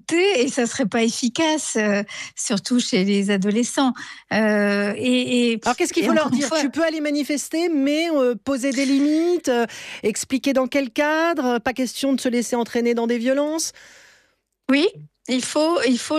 écouter et ça serait pas efficace, surtout chez les adolescents. Alors qu'est-ce qu'il faut leur dire ? Tu peux aller manifester, mais poser des limites, expliquer dans quel cadre, pas question de se laisser entraîner dans des violences. Oui. Il faut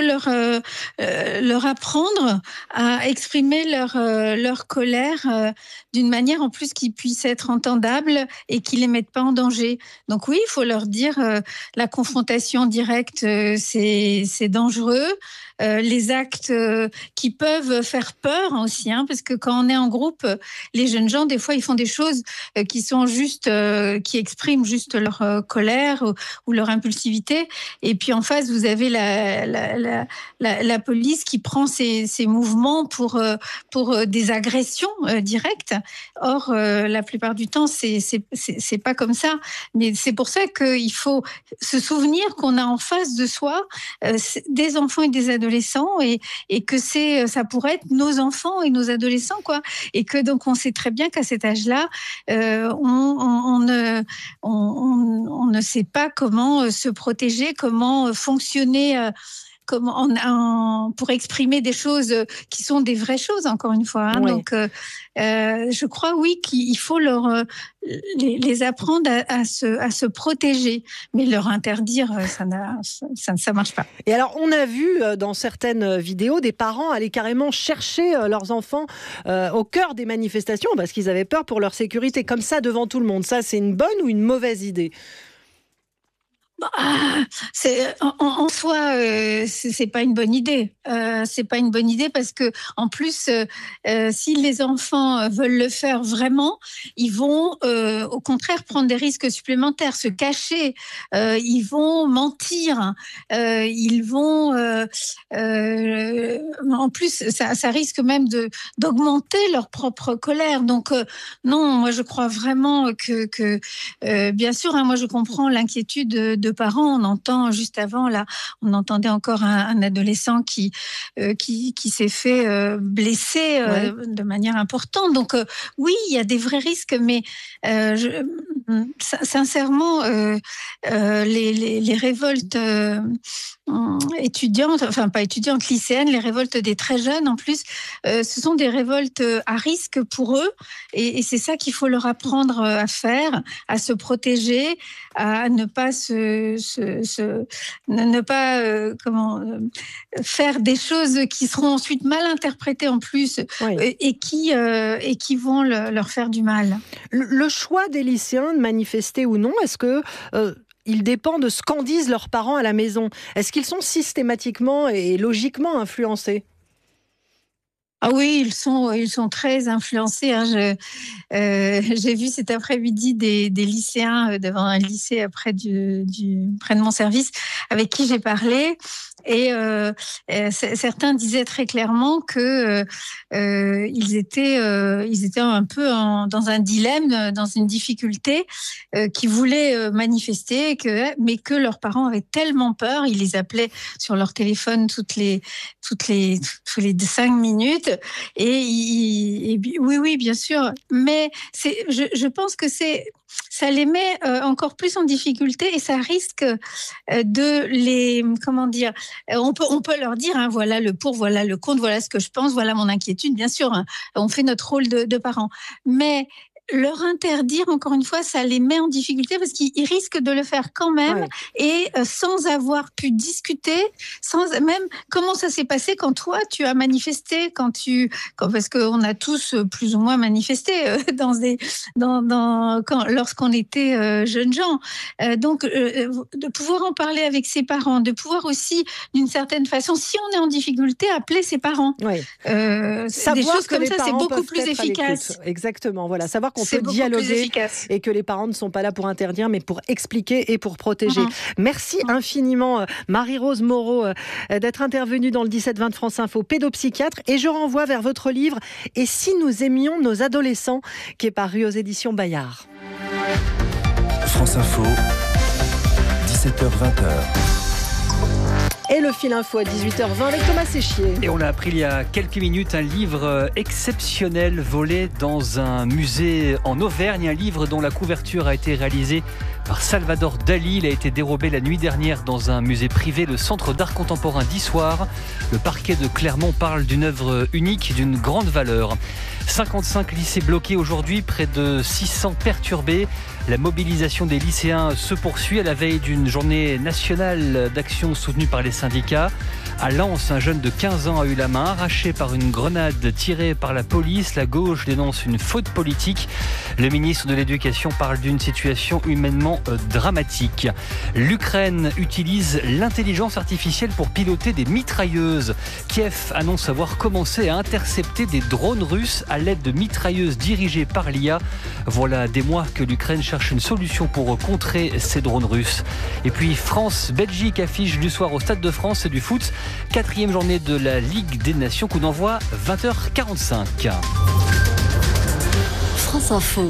leur apprendre à exprimer leur colère d'une manière en plus qui puisse être entendable et qui les mette pas en danger. Donc oui, il faut leur dire la confrontation directe, c'est dangereux. Les actes qui peuvent faire peur aussi, parce que quand on est en groupe, les jeunes gens, des fois, ils font des choses qui sont juste, qui expriment juste leur colère ou leur impulsivité. Et puis en face, vous avez la police qui prend ces mouvements pour des agressions directes. Or, la plupart du temps, c'est pas comme ça. Mais c'est pour ça qu'il faut se souvenir qu'on a en face de soi des enfants et des adolescents et que ça pourrait être nos enfants et nos adolescents, quoi. Et que donc on sait très bien qu'à cet âge-là, on ne sait pas comment se protéger, comment fonctionner. Pour exprimer des choses qui sont des vraies choses, encore une fois. Oui. Donc, je crois, oui, qu'il faut les apprendre à se protéger. Mais leur interdire, ça marche pas. Et alors, on a vu dans certaines vidéos des parents aller carrément chercher leurs enfants au cœur des manifestations parce qu'ils avaient peur pour leur sécurité, comme ça, devant tout le monde. Ça, c'est une bonne ou une mauvaise idée ? En soi, c'est pas une bonne idée. C'est pas une bonne idée parce que en plus, si les enfants veulent le faire vraiment, ils vont au contraire prendre des risques supplémentaires, se cacher. Ils vont mentir. Ils vont. En plus, ça risque même d'augmenter leur propre colère. Donc non, moi je crois vraiment que bien sûr, moi je comprends l'inquiétude de parents. On entend juste avant là, on entendait encore un adolescent qui s'est fait blesser de manière importante. Donc oui, il y a des vrais risques, mais sincèrement, les révoltes étudiantes, enfin pas étudiantes, lycéennes, les révoltes des très jeunes en plus, ce sont des révoltes à risque pour eux et c'est ça qu'il faut leur apprendre à faire, à se protéger, à ne pas faire des choses qui seront ensuite mal interprétées en plus et qui vont leur faire du mal. Le choix des lycéens de manifester ou non, est-ce que il dépend de ce qu'en disent leurs parents à la maison? Est-ce qu'ils sont systématiquement et logiquement influencés? Ah oui, ils sont très influencés. J'ai vu cet après-midi des lycéens devant un lycée près de mon service avec qui j'ai parlé. Et certains disaient très clairement que ils étaient un peu dans un dilemme, dans une difficulté, qui voulaient manifester, mais que leurs parents avaient tellement peur, ils les appelaient sur leur téléphone tous les 5 minutes. Et oui, bien sûr. Mais je pense que ça les met encore plus en difficulté et ça risque de les, comment dire, on peut leur dire, voilà le pour, voilà le contre, voilà ce que je pense, voilà mon inquiétude, bien sûr, on fait notre rôle de parents. Mais leur interdire, encore une fois, ça les met en difficulté parce qu'ils risquent de le faire quand même et sans avoir pu discuter, sans même comment ça s'est passé quand toi tu as manifesté, parce qu'on a tous plus ou moins manifesté lorsqu'on était jeunes gens. Donc de pouvoir en parler avec ses parents, de pouvoir aussi d'une certaine façon, si on est en difficulté, appeler ses parents. Des choses comme ça, c'est beaucoup plus efficace. Exactement, voilà, savoir qu'on peut dialoguer et que les parents ne sont pas là pour interdire mais pour expliquer et pour protéger. Merci infiniment Marie-Rose Moreau d'être intervenue dans le 17-20 de France Info, pédopsychiatre, et je renvoie vers votre livre « Et si nous aimions nos adolescents » qui est paru aux éditions Bayard. France Info, 17h-20h. Et le fil info à 18h20 avec Thomas Séchier. Et on a appris il y a quelques minutes un livre exceptionnel volé dans un musée en Auvergne. Un livre dont la couverture a été réalisée par Salvador Dali. Il a été dérobé la nuit dernière dans un musée privé, le Centre d'art contemporain d'Issoire. Le parquet de Clermont parle d'une œuvre unique, d'une grande valeur. 55 lycées bloqués aujourd'hui, près de 600 perturbés. La mobilisation des lycéens se poursuit à la veille d'une journée nationale d'action soutenue par les syndicats. À Lens, un jeune de 15 ans a eu la main arrachée par une grenade tirée par la police. La gauche dénonce une faute politique. Le ministre de l'Éducation parle d'une situation humainement dramatique. L'Ukraine utilise l'intelligence artificielle pour piloter des mitrailleuses. Kiev annonce avoir commencé à intercepter des drones russes à l'aide de mitrailleuses dirigées par l'IA. Voilà des mois que l'Ukraine cherche une solution pour contrer ces drones russes. Et puis France-Belgique affiche du soir au Stade de France et du foot. 4e journée de la Ligue des Nations, coup d'envoi 20h45. France Info.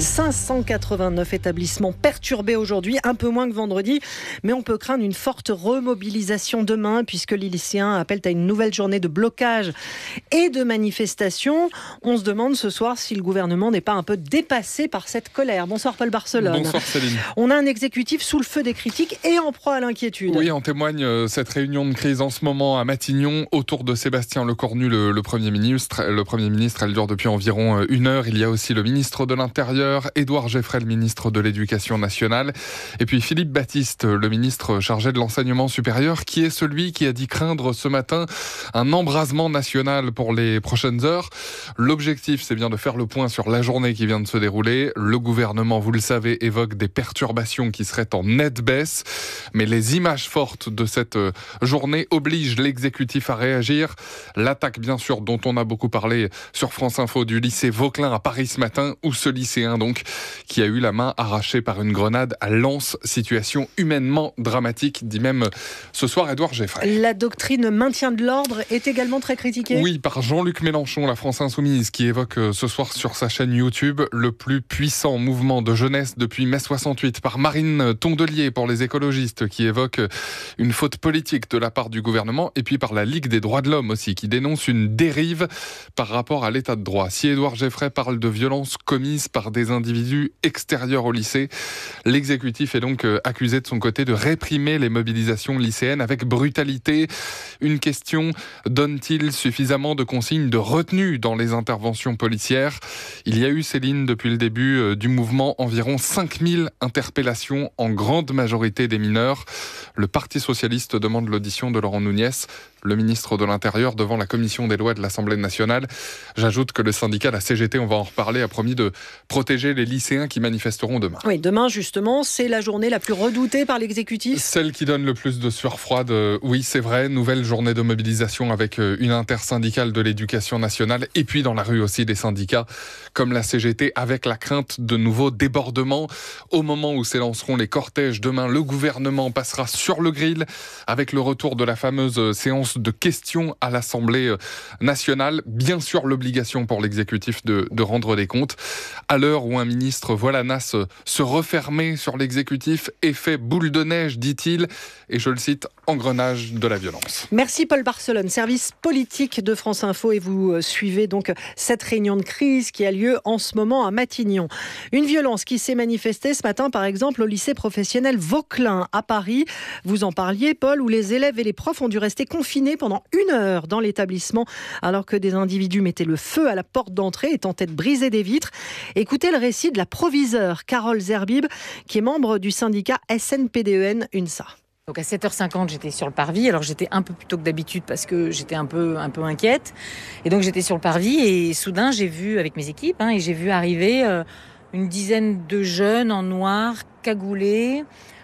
589 établissements perturbés aujourd'hui, un peu moins que vendredi, mais on peut craindre une forte remobilisation demain puisque les lycéens appellent à une nouvelle journée de blocage et de manifestation. On se demande ce soir si le gouvernement n'est pas un peu dépassé par cette colère. Bonsoir Paul Barcelone. Bonsoir Céline. On a un exécutif sous le feu des critiques et en proie à l'inquiétude. Oui, en témoigne cette réunion de crise en ce moment à Matignon autour de Sébastien Lecornu, le Premier ministre. Le Premier ministre, elle dure depuis environ 1 heure. Il y a aussi le ministre de l'Intérieur, Édouard Geffray, le ministre de l'Éducation nationale, et puis Philippe Baptiste, le ministre chargé de l'enseignement supérieur, qui est celui qui a dit craindre ce matin un embrasement national pour les prochaines heures. L'objectif, c'est bien de faire le point sur la journée qui vient de se dérouler. Le gouvernement, vous le savez, évoque des perturbations qui seraient en nette baisse, mais les images fortes de cette journée obligent l'exécutif à réagir. L'attaque, bien sûr, dont on a beaucoup parlé sur France Info du lycée Vauquelin à Paris ce matin, où ce lycéen donc qui a eu la main arrachée par une grenade à Lens. Situation humainement dramatique, dit même ce soir Édouard Geffray. La doctrine maintien de l'ordre est également très critiquée. Oui, par Jean-Luc Mélenchon, la France Insoumise, qui évoque ce soir sur sa chaîne YouTube le plus puissant mouvement de jeunesse depuis mai 68. Par Marine Tondelier pour les écologistes, qui évoque une faute politique de la part du gouvernement. Et puis par la Ligue des droits de l'homme aussi, qui dénonce une dérive par rapport à l'état de droit. Si Édouard Geffray parle de violences commises par des individus extérieurs au lycée, l'exécutif est donc accusé de son côté de réprimer les mobilisations lycéennes avec brutalité. Une question, donne-t-il suffisamment de consignes de retenue dans les interventions policières ? Il y a eu, Céline, depuis le début du mouvement, environ 5000 interpellations, en grande majorité des mineurs. Le Parti socialiste demande l'audition de Laurent Nunez, le ministre de l'Intérieur, devant la commission des lois de l'Assemblée nationale. J'ajoute que le syndicat, la CGT, on va en reparler, a promis de protéger les lycéens qui manifesteront demain. Oui, demain justement, c'est la journée la plus redoutée par l'exécutif. Celle qui donne le plus de sueur froide, oui c'est vrai, nouvelle journée de mobilisation avec une intersyndicale de l'éducation nationale et puis dans la rue aussi des syndicats comme la CGT, avec la crainte de nouveaux débordements. Au moment où s'élanceront les cortèges demain, le gouvernement passera sur le grill avec le retour de la fameuse séance de questions à l'Assemblée nationale. Bien sûr, l'obligation pour l'exécutif de rendre des comptes. À l'heure où un ministre voit la NAS se refermer sur l'exécutif, effet boule de neige, dit-il, et je le cite, engrenage de la violence. Merci Paul Barcelone, service politique de France Info, et vous suivez donc cette réunion de crise qui a lieu en ce moment à Matignon. Une violence qui s'est manifestée ce matin par exemple au lycée professionnel Vauquelin à Paris. Vous en parliez Paul, où les élèves et les profs ont dû rester confinés pendant 1 heure dans l'établissement alors que des individus mettaient le feu à la porte d'entrée et tentaient de briser des vitres. Écoutez le récit de la proviseure Carole Zerbib, qui est membre du syndicat SNPDEN UNSA. Donc à 7h50, j'étais sur le parvis. Alors j'étais un peu plus tôt que d'habitude parce que j'étais un peu inquiète. Et donc j'étais sur le parvis et soudain j'ai vu avec mes équipes et j'ai vu arriver une dizaine de jeunes en noir, cagoulés,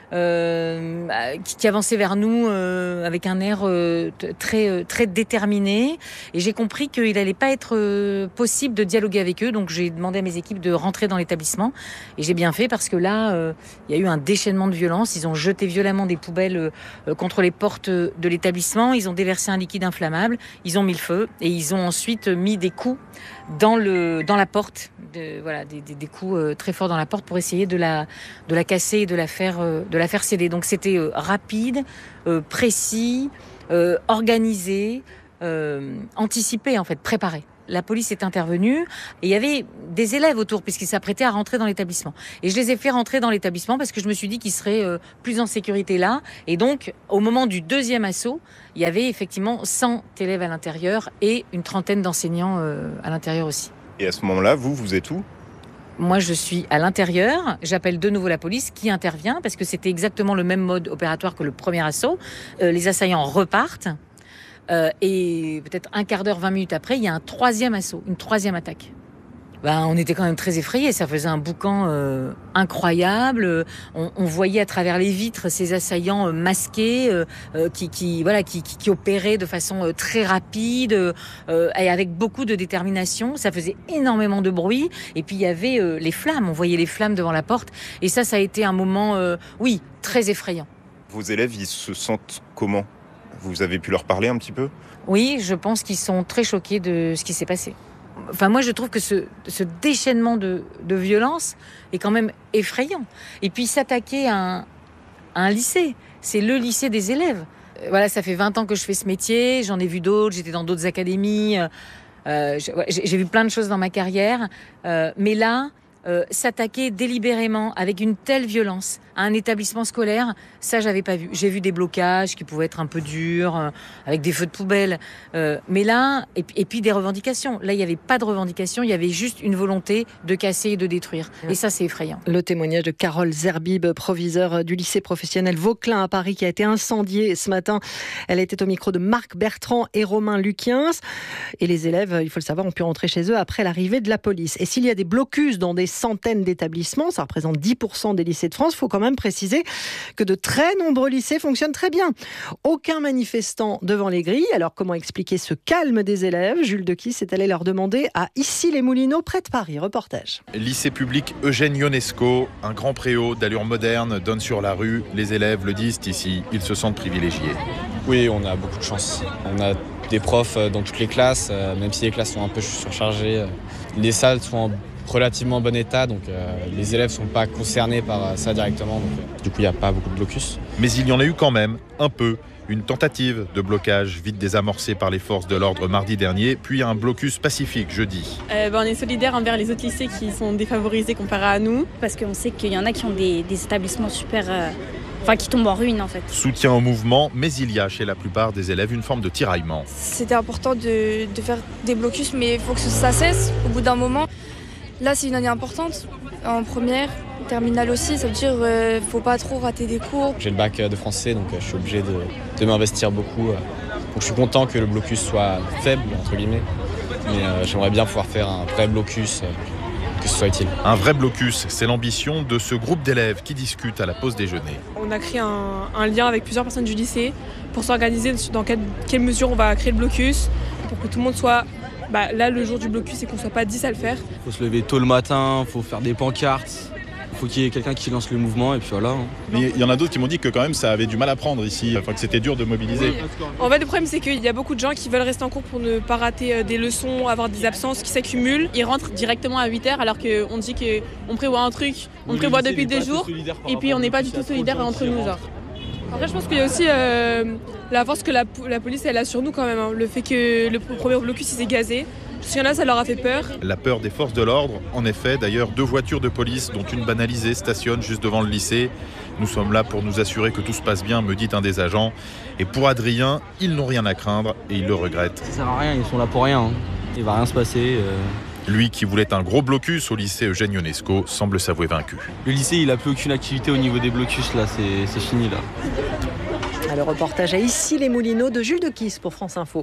qui avançaient vers nous avec un air très déterminé. Et j'ai compris qu'il n'allait pas être possible de dialoguer avec eux. Donc j'ai demandé à mes équipes de rentrer dans l'établissement. Et j'ai bien fait parce que là, il y a eu un déchaînement de violence. Ils ont jeté violemment des poubelles contre les portes de l'établissement. Ils ont déversé un liquide inflammable. Ils ont mis le feu. Et ils ont ensuite mis des coups dans la porte. Des coups très forts dans la porte pour essayer de la casser et de la faire céder. Donc c'était rapide, précis, organisé, anticipé en fait, préparé. la police est intervenue et il y avait des élèves autour puisqu'ils s'apprêtaient à rentrer dans l'établissement. Et je les ai fait rentrer dans l'établissement parce que je me suis dit qu'ils seraient plus en sécurité là. Et donc, au moment du deuxième assaut, il y avait effectivement 100 élèves à l'intérieur et une trentaine d'enseignants à l'intérieur aussi. Et à ce moment-là, vous êtes où ? Moi, je suis à l'intérieur. J'appelle de nouveau la police qui intervient parce que c'était exactement le même mode opératoire que le premier assaut. Les assaillants repartent et peut-être un quart d'heure, 20 minutes après, il y a un troisième assaut, une troisième attaque. On était quand même très effrayés. Ça faisait un boucan incroyable. On voyait à travers les vitres ces assaillants masqués qui opéraient de façon très rapide et avec beaucoup de détermination. Ça faisait énormément de bruit. Et puis il y avait les flammes. On voyait les flammes devant la porte. Et ça a été un moment, très effrayant. Vos élèves, ils se sentent comment ? Vous avez pu leur parler un petit peu ? Oui, je pense qu'ils sont très choqués de ce qui s'est passé. Enfin, moi, je trouve que ce déchaînement de violence est quand même effrayant. Et puis, s'attaquer à un lycée, c'est le lycée des élèves. Voilà, ça fait 20 ans que je fais ce métier, j'en ai vu d'autres, j'étais dans d'autres académies, j'ai vu plein de choses dans ma carrière. Mais là, s'attaquer délibérément avec une telle violence à un établissement scolaire, ça j'avais pas vu. J'ai vu des blocages qui pouvaient être un peu durs, avec des feux de poubelle, mais là, et puis des revendications. Là, il n'y avait pas de revendications, il y avait juste une volonté de casser et de détruire. Et ça, c'est effrayant. Le témoignage de Carole Zerbib, proviseure du lycée professionnel Vauquelin à Paris, qui a été incendié ce matin. Elle était au micro de Marc Bertrand et Romain Luquiens. Et les élèves, il faut le savoir, ont pu rentrer chez eux après l'arrivée de la police. Et s'il y a des blocus dans des centaines d'établissements, ça représente 10% des lycées de France, il faut quand même préciser que de très nombreux lycées fonctionnent très bien. Aucun manifestant devant les grilles. Alors comment expliquer ce calme des élèves ? Jules Dequisse est allé leur demander à Issy-les-Moulineaux, près de Paris. Reportage. Lycée public Eugène Ionesco, un grand préau d'allure moderne donne sur la rue. Les élèves le disent ici, ils se sentent privilégiés. Oui, on a beaucoup de chance. On a des profs dans toutes les classes, même si les classes sont un peu surchargées. Les salles sont en relativement bon état, donc les élèves ne sont pas concernés par ça directement. Donc, du coup, il n'y a pas beaucoup de blocus. Mais il y en a eu quand même, un peu. Une tentative de blocage vite désamorcée par les forces de l'ordre mardi dernier, puis un blocus pacifique jeudi. On est solidaires envers les autres lycées qui sont défavorisés comparé à nous. Parce qu'on sait qu'il y en a qui ont des établissements super... qui tombent en ruine en fait. Soutien au mouvement, mais il y a chez la plupart des élèves une forme de tiraillement. C'était important de faire des blocus, mais il faut que ça cesse au bout d'un moment. Là, c'est une année importante, en première, terminale aussi, ça veut dire faut pas trop rater des cours. J'ai le bac de français, donc je suis obligé de m'investir beaucoup. Donc je suis content que le blocus soit faible, entre guillemets, mais j'aimerais bien pouvoir faire un vrai blocus, que ce soit utile. Un vrai blocus, c'est l'ambition de ce groupe d'élèves qui discutent à la pause déjeuner. On a créé un lien avec plusieurs personnes du lycée pour s'organiser dans quelle mesure on va créer le blocus, pour que tout le monde soit... là, le jour du blocus, c'est qu'on ne soit pas 10 à le faire. Il faut se lever tôt le matin, il faut faire des pancartes, il faut qu'il y ait quelqu'un qui lance le mouvement et puis voilà. Mais il y en a d'autres qui m'ont dit que quand même ça avait du mal à prendre ici, que c'était dur de mobiliser. En fait, le problème, c'est qu'il y a beaucoup de gens qui veulent rester en cours pour ne pas rater des leçons, avoir des absences qui s'accumulent. Ils rentrent directement à 8h alors qu'on dit qu'on prévoit un truc, on prévoit depuis des jours et puis on n'est pas du tout solidaires entre nous. Après, je pense qu'il y a aussi la force que la police elle a sur nous quand même. Hein. Le fait que le premier blocus il s'est gazé. Il y en a, ça leur a fait peur. La peur des forces de l'ordre, en effet. D'ailleurs, 2 voitures de police, dont une banalisée, stationnent juste devant le lycée. Nous sommes là pour nous assurer que tout se passe bien, me dit un des agents. Et pour Adrien, ils n'ont rien à craindre et il le regrette. Ça sert à rien, ils sont là pour rien. Hein. Il va rien se passer. Lui qui voulait un gros blocus au lycée Eugène Ionesco semble s'avouer vaincu. Le lycée, il n'a plus aucune activité au niveau des blocus, là, c'est fini là. Le reportage à Issy-les-Moulineaux de Jules Dequisse pour France Info.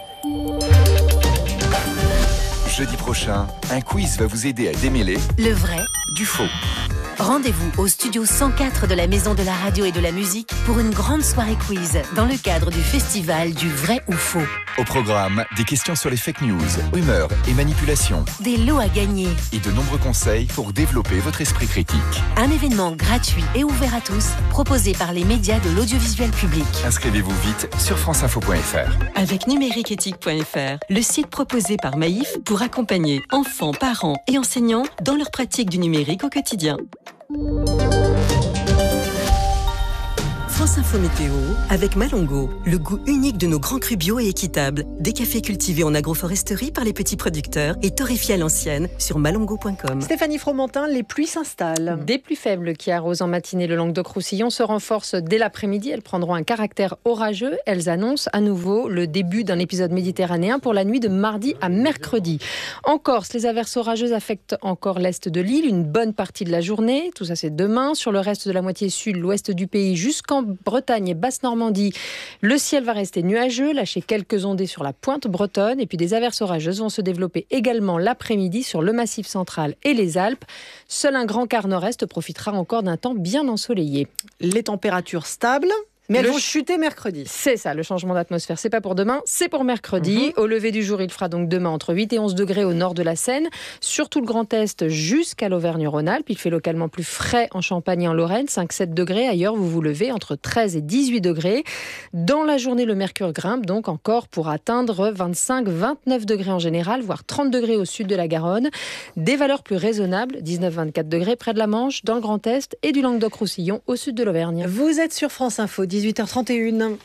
Jeudi prochain, un quiz va vous aider à démêler le vrai du faux. Rendez-vous au studio 104 de la Maison de la Radio et de la Musique pour une grande soirée quiz dans le cadre du festival du vrai ou faux. Au programme, des questions sur les fake news, rumeurs et manipulations. Des lots à gagner. Et de nombreux conseils pour développer votre esprit critique. Un événement gratuit et ouvert à tous, proposé par les médias de l'audiovisuel public. Inscrivez-vous vite sur franceinfo.fr. Avec numériqueéthique.fr, le site proposé par Maïf pour accompagner enfants, parents et enseignants dans leur pratique du numérique au quotidien. France France Info Météo avec Malongo. Le goût unique de nos grands crus bio et équitables. Des cafés cultivés en agroforesterie par les petits producteurs et torréfiés à l'ancienne sur malongo.com. Stéphanie Fromentin, les pluies s'installent. Des pluies faibles qui arrosent en matinée le Languedoc-Roussillon se renforcent dès l'après-midi. Elles prendront un caractère orageux. Elles annoncent à nouveau le début d'un épisode méditerranéen pour la nuit de mardi à mercredi. En Corse, les averses orageuses affectent encore l'est de l'île une bonne partie de la journée. Tout ça, c'est demain. Sur le reste de la moitié sud, l'ouest du pays, jusqu'en Bretagne et Basse-Normandie, le ciel va rester nuageux, lâcher quelques ondées sur la pointe bretonne. Et puis des averses orageuses vont se développer également l'après-midi sur le Massif central et les Alpes. Seul un grand quart nord-est profitera encore d'un temps bien ensoleillé. Les températures stables. Mais elles vont chuter mercredi. C'est ça, le changement d'atmosphère. C'est pas pour demain, c'est pour mercredi. Au lever du jour, il fera donc demain entre 8 et 11 degrés au nord de la Seine, surtout le Grand Est jusqu'à l'Auvergne-Rhône-Alpes. Il fait localement plus frais en Champagne et en Lorraine, 5-7 degrés. Ailleurs, vous vous levez entre 13 et 18 degrés. Dans la journée, le mercure grimpe donc encore pour atteindre 25-29 degrés en général, voire 30 degrés au sud de la Garonne. Des valeurs plus raisonnables, 19-24 degrés près de la Manche, dans le Grand Est et du Languedoc-Roussillon au sud de l'Auvergne. Vous êtes sur France Info, 18h31.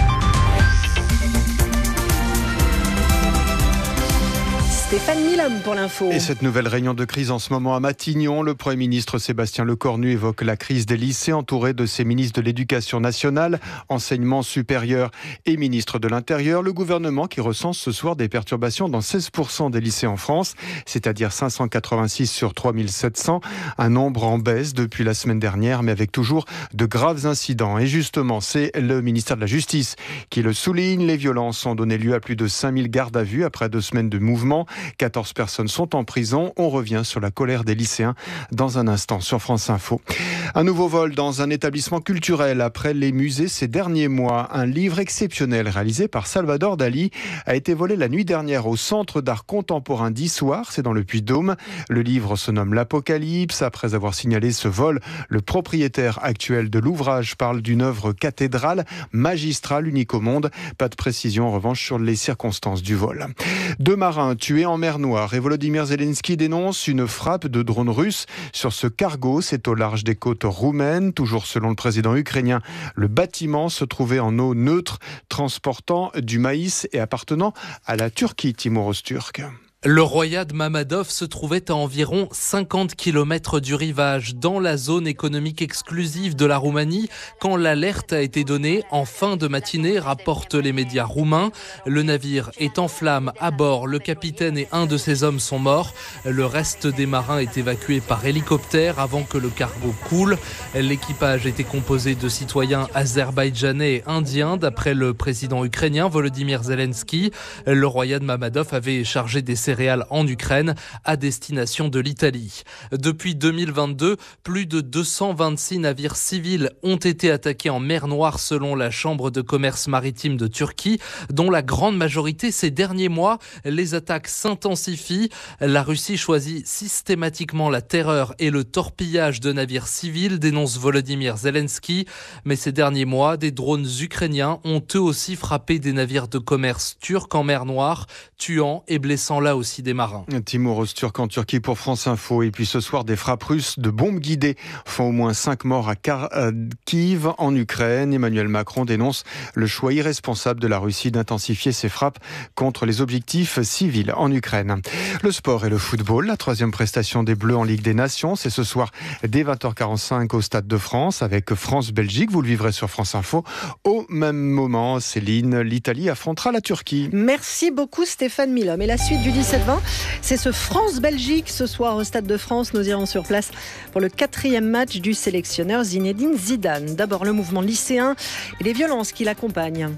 Stéphane Milam pour l'info. Et cette nouvelle réunion de crise en ce moment à Matignon, le Premier ministre Sébastien Lecornu évoque la crise des lycées entouré de ses ministres de l'Éducation nationale, enseignement supérieur et ministre de l'Intérieur. Le gouvernement qui recense ce soir des perturbations dans 16% des lycées en France, c'est-à-dire 586 sur 3700, un nombre en baisse depuis la semaine dernière, mais avec toujours de graves incidents. Et justement, c'est le ministère de la Justice qui le souligne. Les violences ont donné lieu à plus de 5000 gardes à vue après 2 semaines de mouvement. 14 personnes sont en prison. On revient sur la colère des lycéens dans un instant sur France Info. Un nouveau vol dans un établissement culturel après les musées ces derniers mois. Un livre exceptionnel réalisé par Salvador Dali a été volé la nuit dernière au Centre d'art contemporain d'Issoire, c'est dans le Puy-de-Dôme. Le livre se nomme L'Apocalypse. Après avoir signalé ce vol, le propriétaire actuel de l'ouvrage parle d'une œuvre cathédrale, magistrale, unique au monde. Pas de précision en revanche sur les circonstances du vol. 2 marins tués en mer Noire et Volodymyr Zelensky dénonce une frappe de drone russe sur ce cargo. C'est au large des côtes roumaines. Toujours selon le président ukrainien, le bâtiment se trouvait en eau neutre, transportant du maïs et appartenant à la Turquie, Timur Öztürk. Le Royad Mamadov se trouvait à environ 50 km du rivage, dans la zone économique exclusive de la Roumanie, quand l'alerte a été donnée en fin de matinée, rapportent les médias roumains. Le navire est en flammes à bord, le capitaine et un de ses hommes sont morts. Le reste des marins est évacué par hélicoptère avant que le cargo coule. L'équipage était composé de citoyens azerbaïdjanais et indiens, d'après le président ukrainien Volodymyr Zelensky. Le Royad Mamadov avait chargé des céréales en Ukraine à destination de l'Italie. Depuis 2022, plus de 226 navires civils ont été attaqués en mer Noire selon la Chambre de commerce maritime de Turquie, dont la grande majorité ces derniers mois. Les attaques s'intensifient. La Russie choisit systématiquement la terreur et le torpillage de navires civils, dénonce Volodymyr Zelensky. Mais ces derniers mois, des drones ukrainiens ont eux aussi frappé des navires de commerce turcs en mer Noire, tuant et blessant là aussi des marins. Timur Öztürk en Turquie pour France Info. Et puis ce soir, des frappes russes de bombes guidées font au moins 5 morts à Kharkiv en Ukraine. Emmanuel Macron dénonce le choix irresponsable de la Russie d'intensifier ses frappes contre les objectifs civils en Ukraine. Le sport et le football, la 3e prestation des Bleus en Ligue des Nations, c'est ce soir dès 20h45 au Stade de France avec France-Belgique. Vous le vivrez sur France Info. Au même moment, Céline, l'Italie affrontera la Turquie. Merci beaucoup Stéphane Milhomme. Et la suite du 17-20, c'est ce France-Belgique ce soir au Stade de France. Nous irons sur place pour le 4e match du sélectionneur Zinedine Zidane. D'abord le mouvement lycéen et les violences qui l'accompagnent.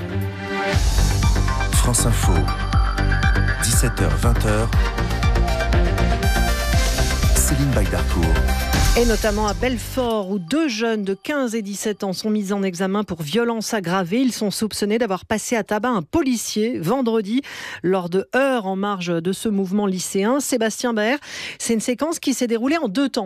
France Info, 17h-20h, Céline Baydarcourt. Et notamment à Belfort, où 2 jeunes de 15 et 17 ans sont mis en examen pour violence aggravée. Ils sont soupçonnés d'avoir passé à tabac un policier vendredi lors de heurts en marge de ce mouvement lycéen. Sébastien Baer, c'est une séquence qui s'est déroulée en 2 temps.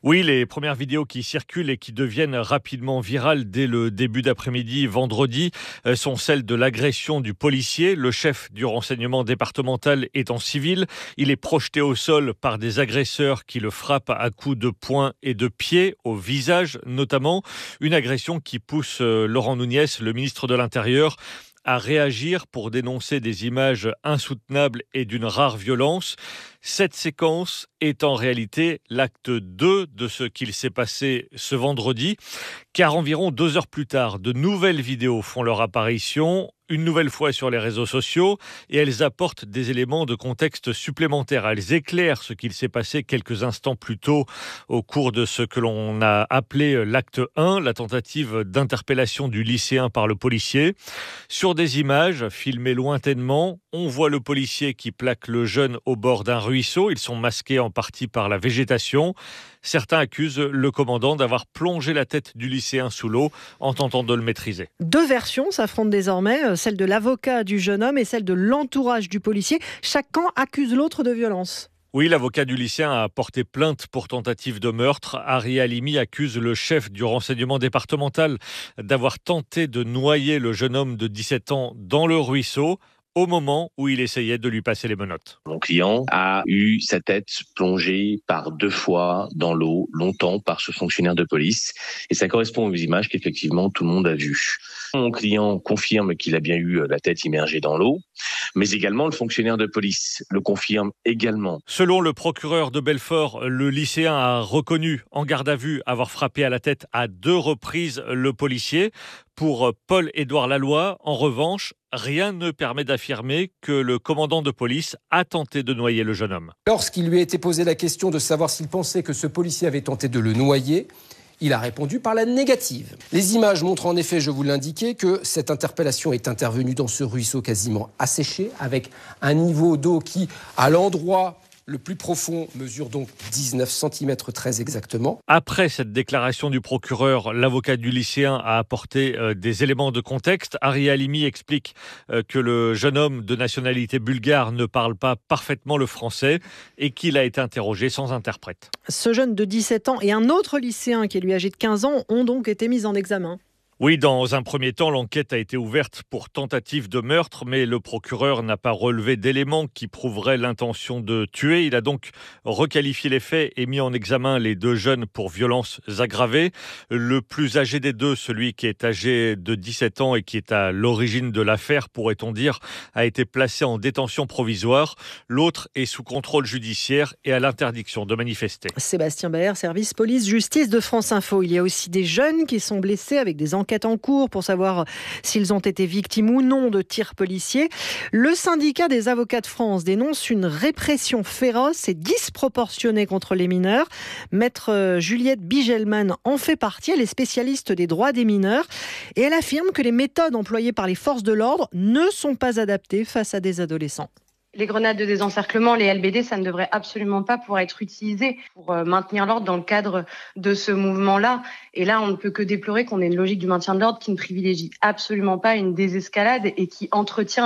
Oui, les premières vidéos qui circulent et qui deviennent rapidement virales dès le début d'après-midi, vendredi, sont celles de l'agression du policier. Le chef du renseignement départemental est en civil. Il est projeté au sol par des agresseurs qui le frappent à coups de poing et de pied, au visage notamment. Une agression qui pousse Laurent Nunez, le ministre de l'Intérieur, à réagir pour dénoncer des images insoutenables et d'une rare violence. Cette séquence est en réalité l'acte 2 de ce qu'il s'est passé ce vendredi, car environ 2 heures plus tard, de nouvelles vidéos font leur apparition, une nouvelle fois sur les réseaux sociaux, et elles apportent des éléments de contexte supplémentaires. Elles éclairent ce qu'il s'est passé quelques instants plus tôt au cours de ce que l'on a appelé l'acte 1, la tentative d'interpellation du lycéen par le policier. Sur des images filmées lointainement, on voit le policier qui plaque le jeune au bord d'un ruisseau. Ils sont masqués en partie par la végétation. Certains accusent le commandant d'avoir plongé la tête du lycéen sous l'eau en tentant de le maîtriser. 2 versions s'affrontent désormais, celle de l'avocat du jeune homme et celle de l'entourage du policier. Chaque camp accuse l'autre de violence. Oui, l'avocat du lycéen a porté plainte pour tentative de meurtre. Ari Halimi accuse le chef du renseignement départemental d'avoir tenté de noyer le jeune homme de 17 ans dans le ruisseau au moment où il essayait de lui passer les menottes. Mon client a eu sa tête plongée par 2 fois dans l'eau, longtemps, par ce fonctionnaire de police. Et ça correspond aux images qu'effectivement tout le monde a vues. Mon client confirme qu'il a bien eu la tête immergée dans l'eau, mais également le fonctionnaire de police le confirme également. Selon le procureur de Belfort, le lycéen a reconnu en garde à vue avoir frappé à la tête à 2 reprises le policier. Pour Paul-Édouard Laloy, en revanche, rien ne permet d'affirmer que le commandant de police a tenté de noyer le jeune homme. Lorsqu'il lui a été posé la question de savoir s'il pensait que ce policier avait tenté de le noyer, il a répondu par la négative. Les images montrent en effet, je vous l'indiquais, que cette interpellation est intervenue dans ce ruisseau quasiment asséché, avec un niveau d'eau qui, à l'endroit le plus profond, mesure donc 19 cm très exactement. Après cette déclaration du procureur, l'avocat du lycéen a apporté des éléments de contexte. Ari Halimi explique que le jeune homme de nationalité bulgare ne parle pas parfaitement le français et qu'il a été interrogé sans interprète. Ce jeune de 17 ans et un autre lycéen qui est lui âgé de 15 ans ont donc été mis en examen. Oui, dans un premier temps, l'enquête a été ouverte pour tentative de meurtre, mais le procureur n'a pas relevé d'éléments qui prouveraient l'intention de tuer. Il a donc requalifié les faits et mis en examen les 2 jeunes pour violences aggravées. Le plus âgé des 2, celui qui est âgé de 17 ans et qui est à l'origine de l'affaire, pourrait-on dire, a été placé en détention provisoire. L'autre est sous contrôle judiciaire et à l'interdiction de manifester. Sébastien Baer, service police-justice de France Info. Il y a aussi des jeunes qui sont blessés avec des enquêtes en cours pour savoir s'ils ont été victimes ou non de tirs policiers. Le syndicat des avocats de France dénonce une répression féroce et disproportionnée contre les mineurs. Maître Juliette Bigelman en fait partie. Elle est spécialiste des droits des mineurs et elle affirme que les méthodes employées par les forces de l'ordre ne sont pas adaptées face à des adolescents. Les grenades de désencerclement, les LBD, ça ne devrait absolument pas pouvoir être utilisé pour maintenir l'ordre dans le cadre de ce mouvement-là. Et là, on ne peut que déplorer qu'on ait une logique du maintien de l'ordre qui ne privilégie absolument pas une désescalade et qui entretient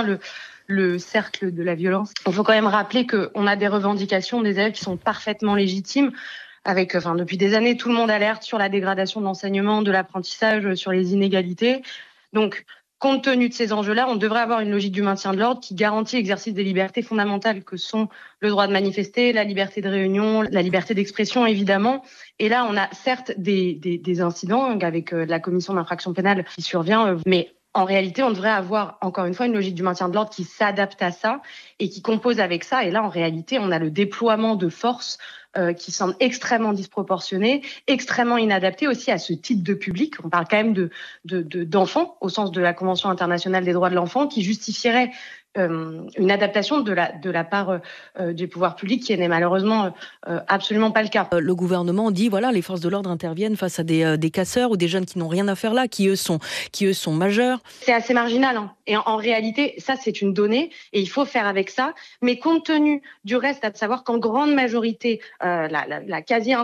le cercle de la violence. Il faut quand même rappeler qu'on a des revendications des élèves qui sont parfaitement légitimes. Depuis des années, tout le monde alerte sur la dégradation de l'enseignement, de l'apprentissage, sur les inégalités. Donc, compte tenu de ces enjeux-là, on devrait avoir une logique du maintien de l'ordre qui garantit l'exercice des libertés fondamentales que sont le droit de manifester, la liberté de réunion, la liberté d'expression, évidemment. Et là, on a certes des incidents avec la commission d'infraction pénale qui survient, mais en réalité, on devrait avoir, encore une fois, une logique du maintien de l'ordre qui s'adapte à ça et qui compose avec ça. Et là, en réalité, on a le déploiement de forces qui semble extrêmement disproportionné, extrêmement inadapté aussi à ce type de public. On parle quand même d'enfants, au sens de la Convention internationale des droits de l'enfant, qui justifierait une adaptation de la part des pouvoirs publics qui n'est malheureusement absolument pas le cas. Le gouvernement dit voilà, les forces de l'ordre interviennent face à des casseurs ou des jeunes qui n'ont rien à faire là, qui eux sont majeurs. C'est assez marginal, hein. Et en réalité, ça c'est une donnée et il faut faire avec ça. Mais compte tenu du reste, à savoir qu'en grande majorité, la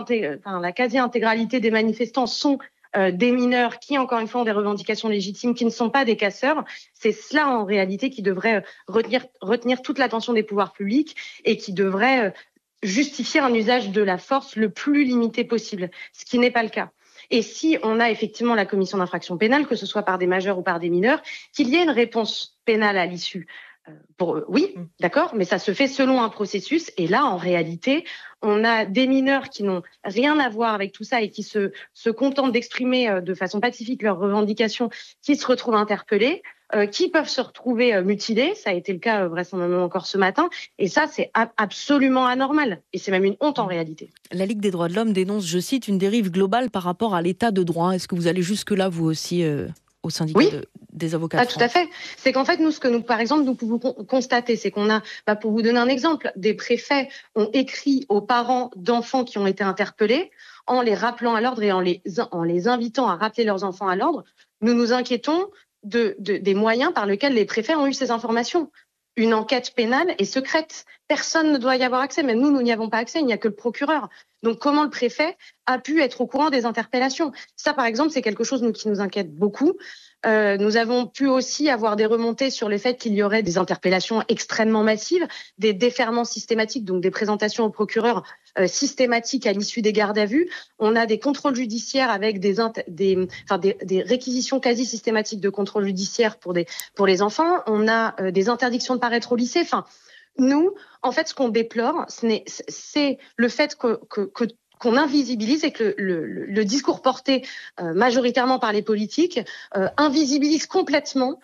quasi-intégralité des manifestants sont des mineurs qui, encore une fois, ont des revendications légitimes, qui ne sont pas des casseurs. C'est cela, en réalité, qui devrait retenir toute l'attention des pouvoirs publics et qui devrait justifier un usage de la force le plus limité possible, ce qui n'est pas le cas. Et si on a effectivement la commission d'infraction pénale, que ce soit par des majeurs ou par des mineurs, qu'il y ait une réponse pénale à l'issue. Oui, d'accord, mais ça se fait selon un processus. Et là, en réalité, on a des mineurs qui n'ont rien à voir avec tout ça et qui se contentent d'exprimer de façon pacifique leurs revendications, qui se retrouvent interpellés, qui peuvent se retrouver mutilés. Ça a été le cas vraisemblablement encore ce matin. Et ça, c'est absolument anormal. Et c'est même une honte en réalité. La Ligue des droits de l'homme dénonce, je cite, une dérive globale par rapport à l'état de droit. Est-ce que vous allez jusque-là, vous aussi au syndicat des avocats de France? Tout à fait. C'est qu'en fait, par exemple, nous pouvons constater, c'est qu'on a, pour vous donner un exemple, des préfets ont écrit aux parents d'enfants qui ont été interpellés en les rappelant à l'ordre et en les invitant à rappeler leurs enfants à l'ordre. Nous nous inquiétons des moyens par lesquels les préfets ont eu ces informations. Une enquête pénale est secrète. Personne ne doit y avoir accès. Même nous n'y avons pas accès. Il n'y a que le procureur. Donc, comment le préfet a pu être au courant des interpellations? Ça, par exemple, c'est quelque chose qui nous inquiète beaucoup. Nous avons pu aussi avoir des remontées sur le fait qu'il y aurait des interpellations extrêmement massives, des déferments systématiques, donc des présentations au procureur systématiques à l'issue des gardes à vue. On a des contrôles judiciaires avec des réquisitions quasi systématiques de contrôle judiciaire pour les enfants. On a des interdictions de paraître au lycée. Enfin, nous, en fait, ce qu'on déplore, c'est le fait qu'on invisibilise et que le discours porté majoritairement par les politiques invisibilise complètement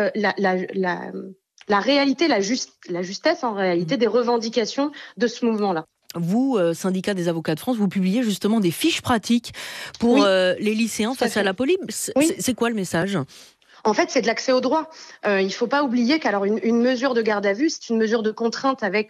la réalité, la justesse en réalité des revendications de ce mouvement-là. Vous, syndicat des avocats de France, vous publiez justement des fiches pratiques pour les lycéens face à la police. C'est quoi le message ? En fait, c'est de l'accès au droit. Il ne faut pas oublier qu'alors une mesure de garde à vue, c'est une mesure de contrainte avec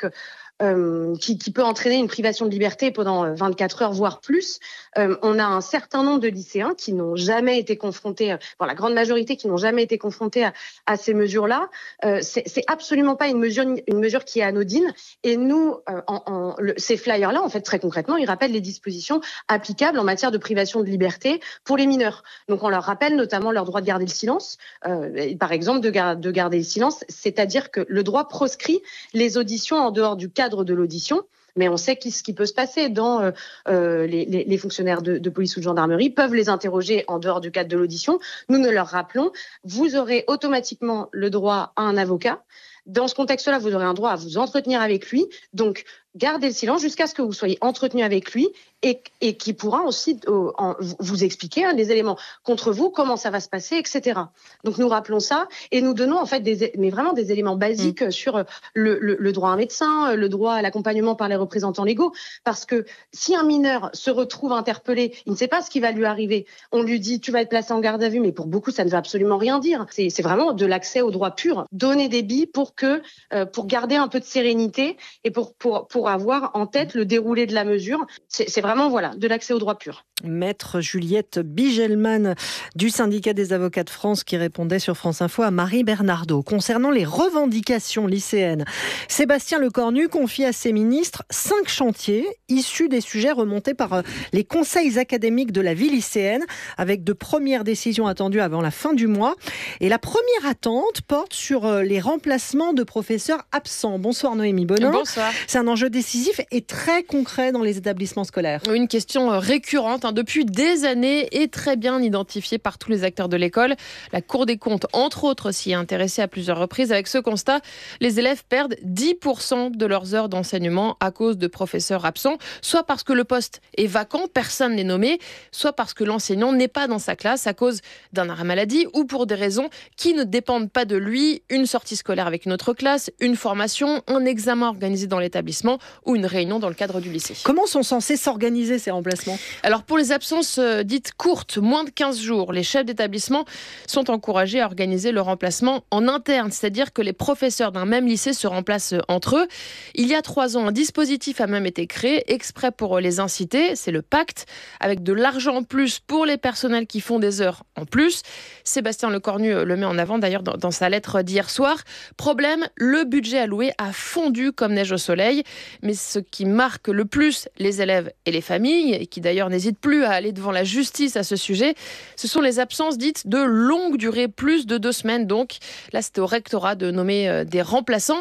qui peut entraîner une privation de liberté pendant 24 heures, voire plus. On a un certain nombre de lycéens qui n'ont jamais été confrontés, la grande majorité qui n'ont jamais été confrontés à ces mesures-là. C'est absolument pas une mesure qui est anodine. Et nous, ces flyers-là, en fait, très concrètement, ils rappellent les dispositions applicables en matière de privation de liberté pour les mineurs. Donc, on leur rappelle notamment leur droit de garder le silence, par exemple, de garder le silence, c'est-à-dire que le droit proscrit les auditions en dehors du cadre de l'audition, mais on sait ce qui peut se passer dans les fonctionnaires de police ou de gendarmerie peuvent les interroger en dehors du cadre de l'audition. Nous ne leur rappelons, vous aurez automatiquement le droit à un avocat. Dans ce contexte-là, vous aurez un droit à vous entretenir avec lui. Donc, gardez le silence jusqu'à ce que vous soyez entretenu avec lui et qui pourra aussi vous expliquer des éléments contre vous, comment ça va se passer, etc. Donc, nous rappelons ça et nous donnons en fait vraiment des éléments basiques sur le droit à un médecin, le droit à l'accompagnement par les représentants légaux. Parce que si un mineur se retrouve interpellé, il ne sait pas ce qui va lui arriver. On lui dit, tu vas être placé en garde à vue, mais pour beaucoup, ça ne veut absolument rien dire. C'est vraiment de l'accès au droit pur. Donner des billes pour garder un peu de sérénité et pour avoir en tête le déroulé de la mesure. C'est vraiment de l'accès au droit pur. Maître Juliette Bigelman du syndicat des avocats de France qui répondait sur France Info à Marie Bernardo. Concernant les revendications lycéennes, Sébastien Lecornu confie à ses ministres 5 chantiers issus des sujets remontés par les conseils académiques de la vie lycéenne, avec de premières décisions attendues avant la fin du mois. Et la première attente porte sur les remplacements de professeurs absents. Bonsoir Noémie Bonin. Bonsoir. C'est un enjeu décisif et très concret dans les établissements scolaires. Une question récurrente depuis des années et très bien identifiée par tous les acteurs de l'école. La Cour des comptes, entre autres, s'y est intéressée à plusieurs reprises. Avec ce constat, les élèves perdent 10% de leurs heures d'enseignement à cause de professeurs absents, soit parce que le poste est vacant, personne n'est nommé, soit parce que l'enseignant n'est pas dans sa classe à cause d'un arrêt maladie ou pour des raisons qui ne dépendent pas de lui, une sortie scolaire avec une autre classe, une formation, un examen organisé dans l'établissement ou une réunion dans le cadre du lycée. Comment sont censés s'organiser ces remplacements ? Alors pour les absences dites courtes, moins de 15 jours, les chefs d'établissement sont encouragés à organiser le remplacement en interne, c'est-à-dire que les professeurs d'un même lycée se remplacent entre eux. Il y a 3 ans, un dispositif a même été créé exprès pour les inciter, c'est le pacte, avec de l'argent en plus pour les personnels qui font des heures en plus. Sébastien Lecornu le met en avant d'ailleurs dans sa lettre d'hier soir. Problème, le budget alloué a fondu comme neige au soleil, mais ce qui marque le plus les élèves et les familles, et qui d'ailleurs n'hésitent plus à aller devant la justice à ce sujet, ce sont les absences dites de longue durée, plus de 2 semaines donc. Là, c'était au rectorat de nommer des remplaçants.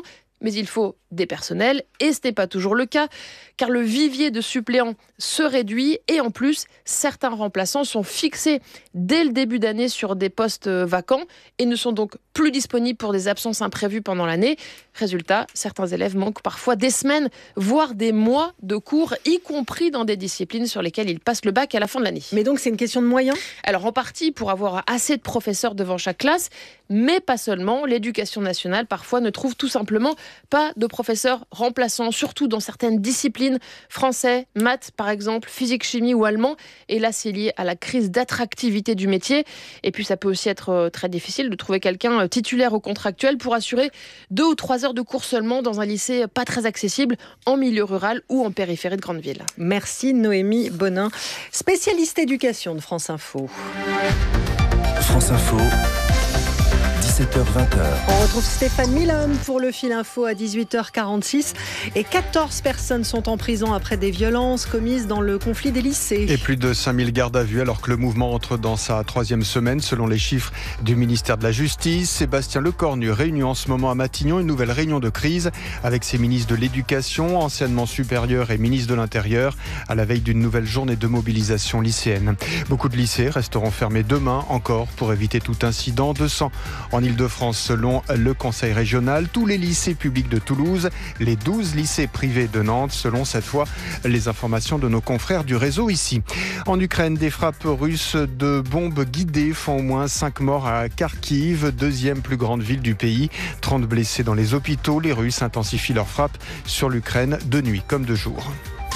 mais il faut des personnels et ce n'est pas toujours le cas car le vivier de suppléants se réduit et en plus, certains remplaçants sont fixés dès le début d'année sur des postes vacants et ne sont donc plus disponibles pour des absences imprévues pendant l'année. Résultat, certains élèves manquent parfois des semaines, voire des mois de cours, y compris dans des disciplines sur lesquelles ils passent le bac à la fin de l'année. Mais donc c'est une question de moyens ? Alors en partie pour avoir assez de professeurs devant chaque classe, mais pas seulement. L'éducation nationale parfois ne trouve tout simplement pas de professeurs remplaçants, surtout dans certaines disciplines, français, maths par exemple, physique, chimie ou allemand. Et là c'est lié à la crise d'attractivité du métier. Et puis ça peut aussi être très difficile de trouver quelqu'un titulaire ou contractuel pour assurer 2 ou 3 heures de cours seulement dans un lycée pas très accessible en milieu rural ou en périphérie de grande ville. Merci Noémie Bonin, spécialiste éducation de France Info. France Info. 17h-20h. On retrouve Stéphane Milon pour le fil info à 18h46 et 14 personnes sont en prison après des violences commises dans le conflit des lycées. Et plus de 5000 gardes à vue alors que le mouvement entre dans sa 3e semaine selon les chiffres du ministère de la Justice. Sébastien Lecornu réunit en ce moment à Matignon une nouvelle réunion de crise avec ses ministres de l'Éducation, enseignement supérieur et ministre de l'Intérieur à la veille d'une nouvelle journée de mobilisation lycéenne. Beaucoup de lycées resteront fermés demain encore pour éviter tout incident. 200 en Île-de-France selon le Conseil régional, tous les lycées publics de Toulouse, les 12 lycées privés de Nantes selon cette fois les informations de nos confrères du réseau ici. En Ukraine, des frappes russes de bombes guidées font au moins 5 morts à Kharkiv, 2e plus grande ville du pays. 30 blessés dans les hôpitaux. Les Russes intensifient leurs frappes sur l'Ukraine de nuit comme de jour.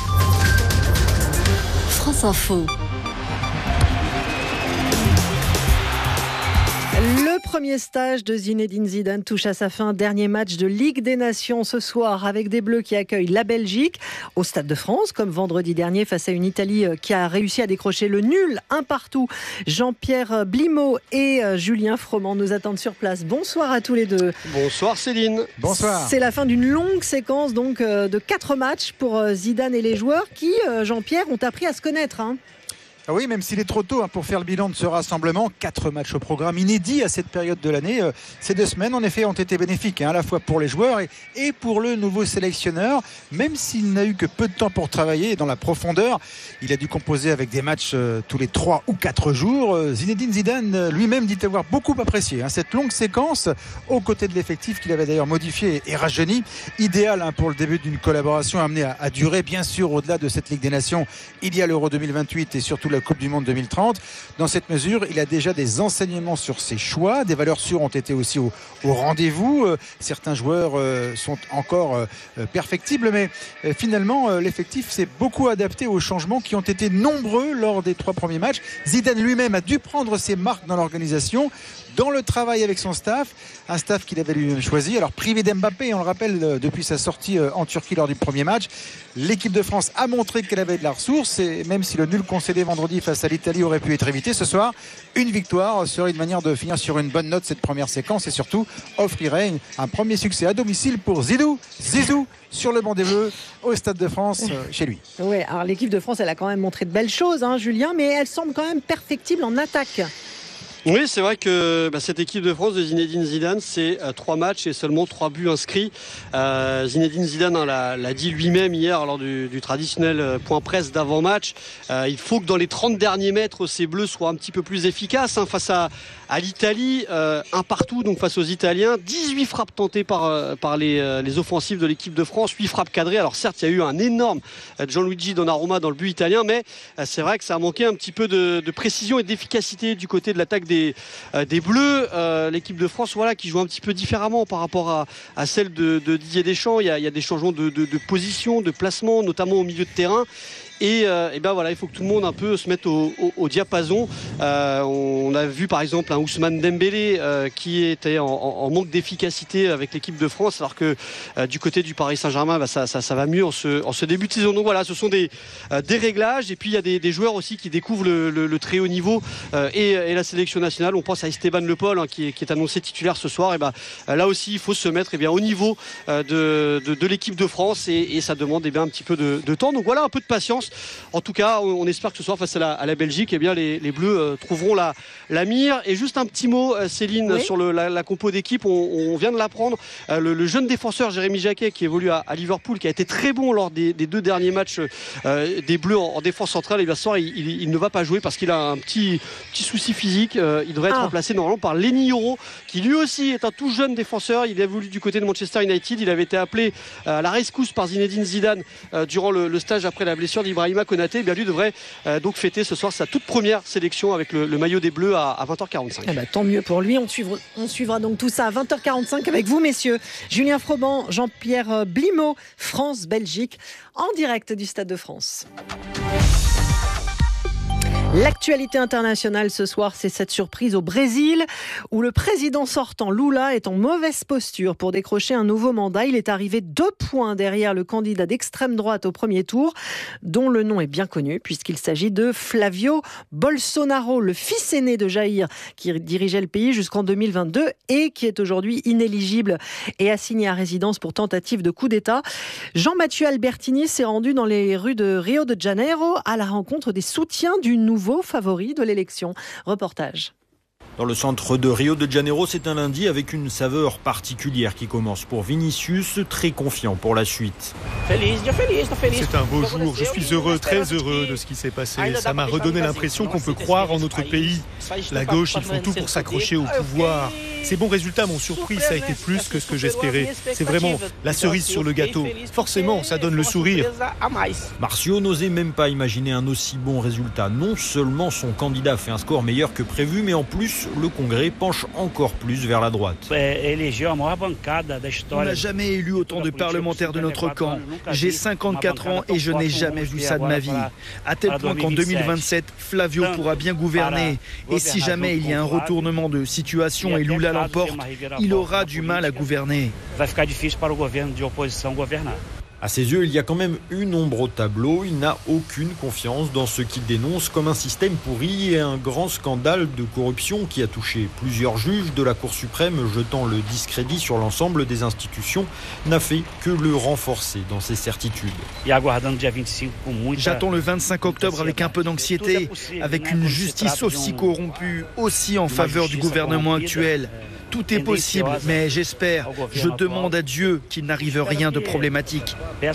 France Info. Le premier stage de Zinedine Zidane touche à sa fin. Dernier match de Ligue des Nations ce soir avec des Bleus qui accueillent la Belgique au Stade de France, comme vendredi dernier face à une Italie qui a réussi à décrocher le nul, 1-1. Jean-Pierre Blimaud et Julien Froment nous attendent sur place. Bonsoir à tous les deux. Bonsoir Céline. Bonsoir. C'est la fin d'une longue séquence donc de 4 matchs pour Zidane et les joueurs qui, Jean-Pierre, ont appris à se connaître. Oui, même s'il est trop tôt pour faire le bilan de ce rassemblement. 4 matchs au programme inédit à cette période de l'année. Ces 2 semaines, en effet, ont été bénéfiques, à la fois pour les joueurs et pour le nouveau sélectionneur. Même s'il n'a eu que peu de temps pour travailler dans la profondeur, il a dû composer avec des matchs tous les 3 ou 4 jours. Zinedine Zidane lui-même dit avoir beaucoup apprécié cette longue séquence aux côtés de l'effectif qu'il avait d'ailleurs modifié et rajeuni. Idéal pour le début d'une collaboration amenée à durer, bien sûr, au-delà de cette Ligue des Nations. Il y a l'Euro 2028 et surtout la Coupe du Monde 2030. Dans cette mesure, il a déjà des enseignements sur ses choix. Des valeurs sûres ont été aussi au rendez-vous. Certains joueurs sont encore perfectibles, mais finalement, l'effectif s'est beaucoup adapté aux changements qui ont été nombreux lors des 3 premiers matchs. Zidane lui-même a dû prendre ses marques dans l'organisation, dans le travail avec son staff, un staff qu'il avait lui-même choisi. Alors privé d'Mbappé, on le rappelle, depuis sa sortie en Turquie lors du premier match, l'équipe de France a montré qu'elle avait de la ressource et même si le nul concédé vendredi face à l'Italie aurait pu être évité, ce soir, une victoire serait une manière de finir sur une bonne note cette première séquence et surtout offrirait un premier succès à domicile pour Zizou sur le banc des Bleus au Stade de France chez lui. Oui, alors l'équipe de France, elle a quand même montré de belles choses, Julien, mais elle semble quand même perfectible en attaque. Oui, c'est vrai que cette équipe de France de Zinedine Zidane, c'est 3 matchs et seulement 3 buts inscrits. Zinedine Zidane l'a dit lui-même hier lors du traditionnel point presse d'avant-match. Il faut que dans les 30 derniers mètres, ces Bleus soient un petit peu plus efficaces face à l'Italie. 1-1 donc face aux Italiens. 18 frappes tentées par les offensives de l'équipe de France, 8 frappes cadrées. Alors certes, il y a eu un énorme Gianluigi Donnarumma dans le but italien, mais c'est vrai que ça a manqué un petit peu de précision et d'efficacité du côté de l'attaque des Bleus. L'équipe de France qui joue un petit peu différemment par rapport à celle de Didier Deschamps. Il y a des changements de position, de placement, notamment au milieu de terrain. Et il faut que tout le monde un peu se mette au diapason. On a vu par exemple un Ousmane Dembélé qui était en manque d'efficacité avec l'équipe de France, alors que du côté du Paris Saint-Germain, ça va mieux en ce début de saison. Donc voilà, ce sont des réglages. Et puis il y a des joueurs aussi qui découvrent le très haut niveau et la sélection nationale. On pense à Esteban Le Paul qui est annoncé titulaire ce soir. Là aussi, il faut se mettre au niveau de l'équipe de France et ça demande un petit peu de temps. Donc voilà, un peu de patience. course. En tout cas, on espère que ce soir, face à la Belgique, eh bien, les Bleus trouveront la mire. Et juste un petit mot, Céline, sur la compo d'équipe. On vient de l'apprendre. Le jeune défenseur Jérémy Jacquet, qui évolue à Liverpool, qui a été très bon lors des 2 derniers matchs des Bleus en défense centrale. Et bien, ce soir, il ne va pas jouer parce qu'il a un petit souci physique. Il devrait être remplacé normalement par Lenny Yoro, qui lui aussi est un tout jeune défenseur. Il évolue du côté de Manchester United. Il avait été appelé à la rescousse par Zinedine Zidane durant le stage après la blessure d'Ibrahima Konaté. Eh bien, lui devrait donc fêter ce soir sa toute première sélection avec le maillot des Bleus à 20h45. Eh ben, tant mieux pour lui. On suivra donc tout ça à 20h45 avec vous, messieurs. Julien Froban, Jean-Pierre Blimaud, France-Belgique, en direct du Stade de France. L'actualité internationale ce soir, c'est cette surprise au Brésil où le président sortant Lula est en mauvaise posture pour décrocher un nouveau mandat. Il est arrivé 2 points derrière le candidat d'extrême droite au premier tour, dont le nom est bien connu puisqu'il s'agit de Flavio Bolsonaro, le fils aîné de Jair qui dirigeait le pays jusqu'en 2022 et qui est aujourd'hui inéligible et assigné à résidence pour tentative de coup d'État. Jean-Mathieu Albertini s'est rendu dans les rues de Rio de Janeiro à la rencontre des soutiens du nouveau favori de l'élection. Reportage. Dans le centre de Rio de Janeiro, c'est un lundi avec une saveur particulière qui commence pour Vinicius, très confiant pour la suite. C'est un beau jour, je suis heureux, très heureux de ce qui s'est passé. Ça m'a redonné l'impression qu'on peut croire en notre pays. La gauche, ils font tout pour s'accrocher au pouvoir. Ces bons résultats m'ont surpris, ça a été plus que ce que j'espérais. C'est vraiment la cerise sur le gâteau. Forcément, ça donne le sourire. Marcio n'osait même pas imaginer un aussi bon résultat. Non seulement son candidat fait un score meilleur que prévu, mais en plus, le Congrès penche encore plus vers la droite. On n'a jamais élu autant de parlementaires de notre camp. J'ai 54 ans et je n'ai jamais vu ça de ma vie. À tel point qu'en 2027, Flavio pourra bien gouverner. Et si jamais il y a un retournement de situation et Lula l'emporte, il aura du mal à gouverner. À ses yeux, il y a quand même une ombre au tableau. Il n'a aucune confiance dans ce qu'il dénonce comme un système pourri et un grand scandale de corruption qui a touché plusieurs juges de la Cour suprême, jetant le discrédit sur l'ensemble des institutions, n'a fait que le renforcer dans ses certitudes. J'attends le 25 octobre avec un peu d'anxiété, avec une justice aussi corrompue, aussi en faveur du gouvernement actuel. Tout est possible, mais j'espère, je demande à Dieu qu'il n'arrive rien de problématique.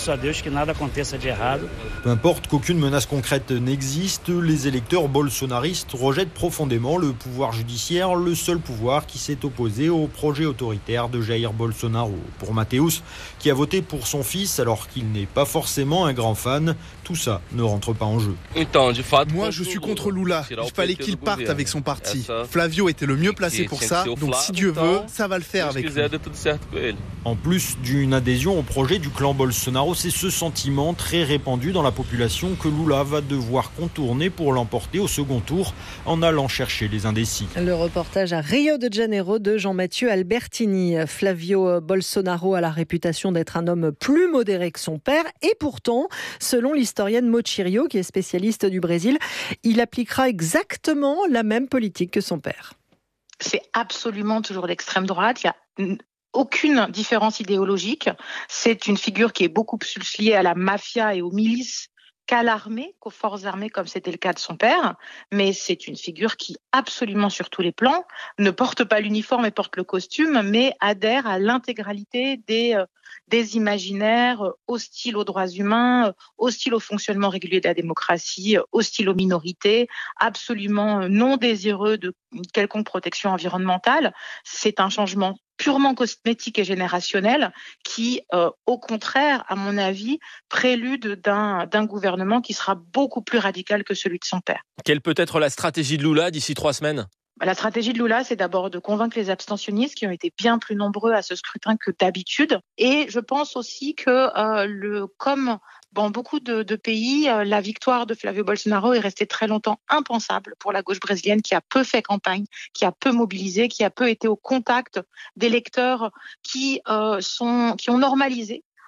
Peu importe qu'aucune menace concrète n'existe, les électeurs bolsonaristes rejettent profondément le pouvoir judiciaire, le seul pouvoir qui s'est opposé au projet autoritaire de Jair Bolsonaro. Pour Mateus, qui a voté pour son fils alors qu'il n'est pas forcément un grand fan, tout ça ne rentre pas en jeu. Moi, je suis contre Lula. Il fallait qu'il parte avec son parti. Flavio était le mieux placé pour ça, donc si Dieu veut, ça va le faire avec lui. En plus d'une adhésion au projet du clan Bolsonaro, c'est ce sentiment très répandu dans la population que Lula va devoir contourner pour l'emporter au second tour en allant chercher les indécis. Le reportage à Rio de Janeiro de Jean-Mathieu Albertini. Flavio Bolsonaro a la réputation d'être un homme plus modéré que son père et pourtant, selon l'historienne Mochirio, qui est spécialiste du Brésil, il appliquera exactement la même politique que son père. C'est absolument toujours l'extrême droite. Il y a aucune différence idéologique. C'est une figure qui est beaucoup plus liée à la mafia et aux milices qu'à l'armée, qu'aux forces armées, comme c'était le cas de son père. Mais c'est une figure qui, absolument sur tous les plans, ne porte pas l'uniforme et porte le costume, mais adhère à l'intégralité des imaginaires hostiles aux droits humains, hostiles au fonctionnement régulier de la démocratie, hostiles aux minorités, absolument non désireux de quelconque protection environnementale. C'est un changement purement cosmétique et générationnel qui, au contraire, à mon avis, prélude d'un gouvernement qui sera beaucoup plus radical que celui de son père. Quelle peut être la stratégie de Lula d'ici 3 semaines ? La stratégie de Lula, c'est d'abord de convaincre les abstentionnistes qui ont été bien plus nombreux à ce scrutin que d'habitude. Et je pense aussi que, comme dans beaucoup de pays, la victoire de Flavio Bolsonaro est restée très longtemps impensable pour la gauche brésilienne qui a peu fait campagne, qui a peu mobilisé, qui a peu été au contact d'électeurs qui ont normalisé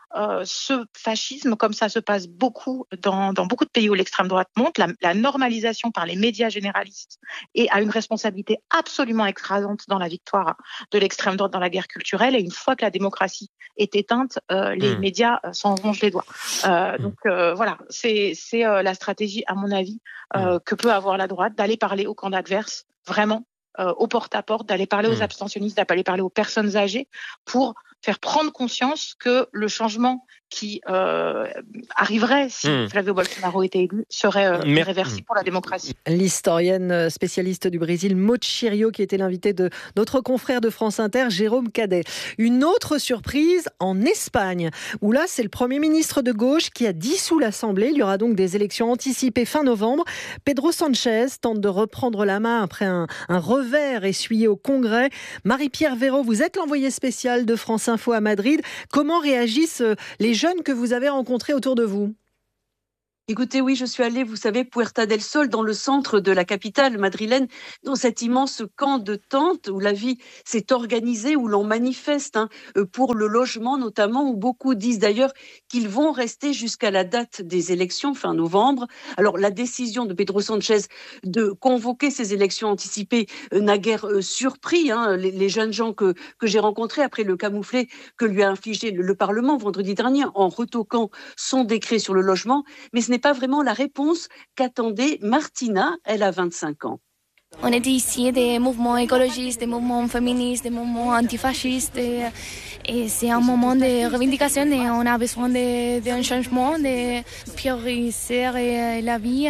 ce fascisme, comme ça se passe beaucoup dans beaucoup de pays où l'extrême droite monte, la normalisation par les médias généralistes et a une responsabilité absolument écrasante dans la victoire de l'extrême droite dans la guerre culturelle. Et une fois que la démocratie est éteinte, les médias s'en rongent les doigts. Donc voilà, c'est la stratégie, à mon avis, que peut avoir la droite, d'aller parler au camp adverse, vraiment, au porte-à-porte, d'aller parler aux abstentionnistes, d'aller parler aux personnes âgées pour faire prendre conscience que le changement qui arriverait si Flavio Bolsonaro était élu serait irréversible pour la démocratie. L'historienne spécialiste du Brésil, Maud Chirio, qui était l'invitée de notre confrère de France Inter, Jérôme Cadet. Une autre surprise en Espagne, où là, c'est le Premier ministre de gauche qui a dissous l'Assemblée. Il y aura donc des élections anticipées fin novembre. Pedro Sánchez tente de reprendre la main après un revers essuyé au Congrès. Marie-Pierre Véraud, vous êtes l'envoyée spéciale de France Info à Madrid. Comment réagissent les jeunes que vous avez rencontrés autour de vous ? Écoutez, oui, je suis allée, vous savez, Puerta del Sol, dans le centre de la capitale madrilène, dans cet immense camp de tentes où la vie s'est organisée, où l'on manifeste pour le logement notamment, où beaucoup disent d'ailleurs qu'ils vont rester jusqu'à la date des élections, fin novembre. Alors, la décision de Pedro Sánchez de convoquer ces élections anticipées n'a guère surpris les jeunes gens que j'ai rencontrés après le camouflet que lui a infligé le Parlement vendredi dernier en retoquant son décret sur le logement. Mais ce n'est pas vraiment la réponse qu'attendait Martina, elle a 25 ans. On est ici des mouvements écologistes, des mouvements féministes, des mouvements antifascistes et c'est un moment de revendication et on a besoin d'un changement, de prioriser la vie.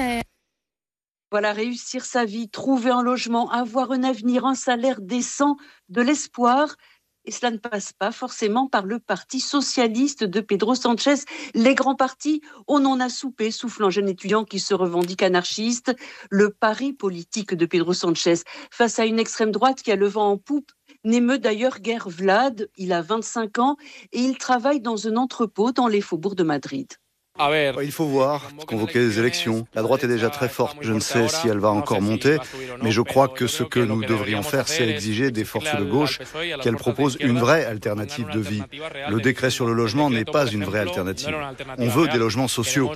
Voilà, réussir sa vie, trouver un logement, avoir un avenir, un salaire décent, de l'espoir. Et cela ne passe pas forcément par le parti socialiste de Pedro Sánchez. Les grands partis, on en a soupé, souffle un jeune étudiant qui se revendique anarchiste. Le pari politique de Pedro Sánchez face à une extrême droite qui a le vent en poupe n'émeut d'ailleurs guère Vlad. Il a 25 ans et il travaille dans un entrepôt dans les faubourgs de Madrid. Il faut voir, convoquer des élections. La droite est déjà très forte. Je ne sais si elle va encore monter, mais je crois que ce que nous devrions faire, c'est exiger des forces de gauche qu'elles proposent une vraie alternative de vie. Le décret sur le logement n'est pas une vraie alternative. On veut des logements sociaux.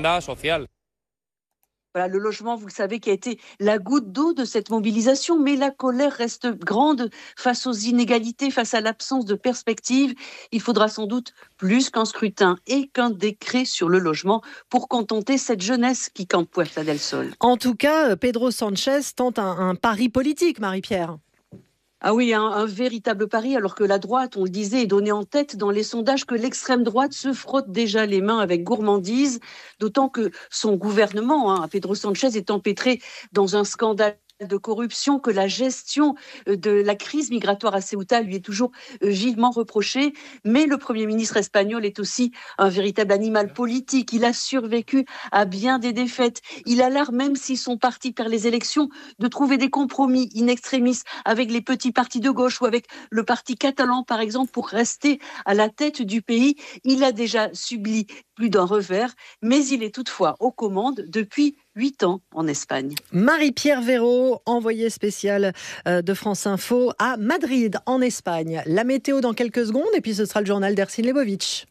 Voilà, le logement, vous le savez, qui a été la goutte d'eau de cette mobilisation, mais la colère reste grande face aux inégalités, face à l'absence de perspective. Il faudra sans doute plus qu'un scrutin et qu'un décret sur le logement pour contenter cette jeunesse qui campe Puerta del Sol. En tout cas, Pedro Sánchez tente un pari politique, Marie-Pierre. Ah oui, un véritable pari, alors que la droite, on le disait, est donnée en tête dans les sondages, que l'extrême droite se frotte déjà les mains avec gourmandise, d'autant que son gouvernement, Pedro Sánchez, est empêtré dans un scandale de corruption, que la gestion de la crise migratoire à Ceuta lui est toujours vivement reprochée. Mais le Premier ministre espagnol est aussi un véritable animal politique. Il a survécu à bien des défaites. Il a l'art, même si son parti perd les élections, de trouver des compromis in extremis avec les petits partis de gauche ou avec le parti catalan, par exemple, pour rester à la tête du pays. Il a déjà subi plus d'un revers, mais il est toutefois aux commandes depuis 8 ans en Espagne. Marie-Pierre Véraud, envoyée spéciale de France Info à Madrid, en Espagne. La météo dans quelques secondes, et puis ce sera le journal d'Ersin Lebovic.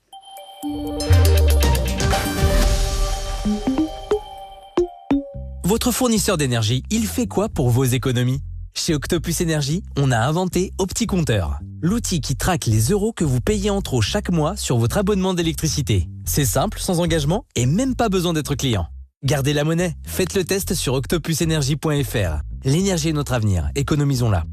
Votre fournisseur d'énergie, il fait quoi pour vos économies ? Chez Octopus Énergie, on a inventé OptiCompteur, l'outil qui traque les euros que vous payez en trop chaque mois sur votre abonnement d'électricité. C'est simple, sans engagement et même pas besoin d'être client. Gardez la monnaie, faites le test sur octopusenergie.fr. L'énergie est notre avenir, économisons-la.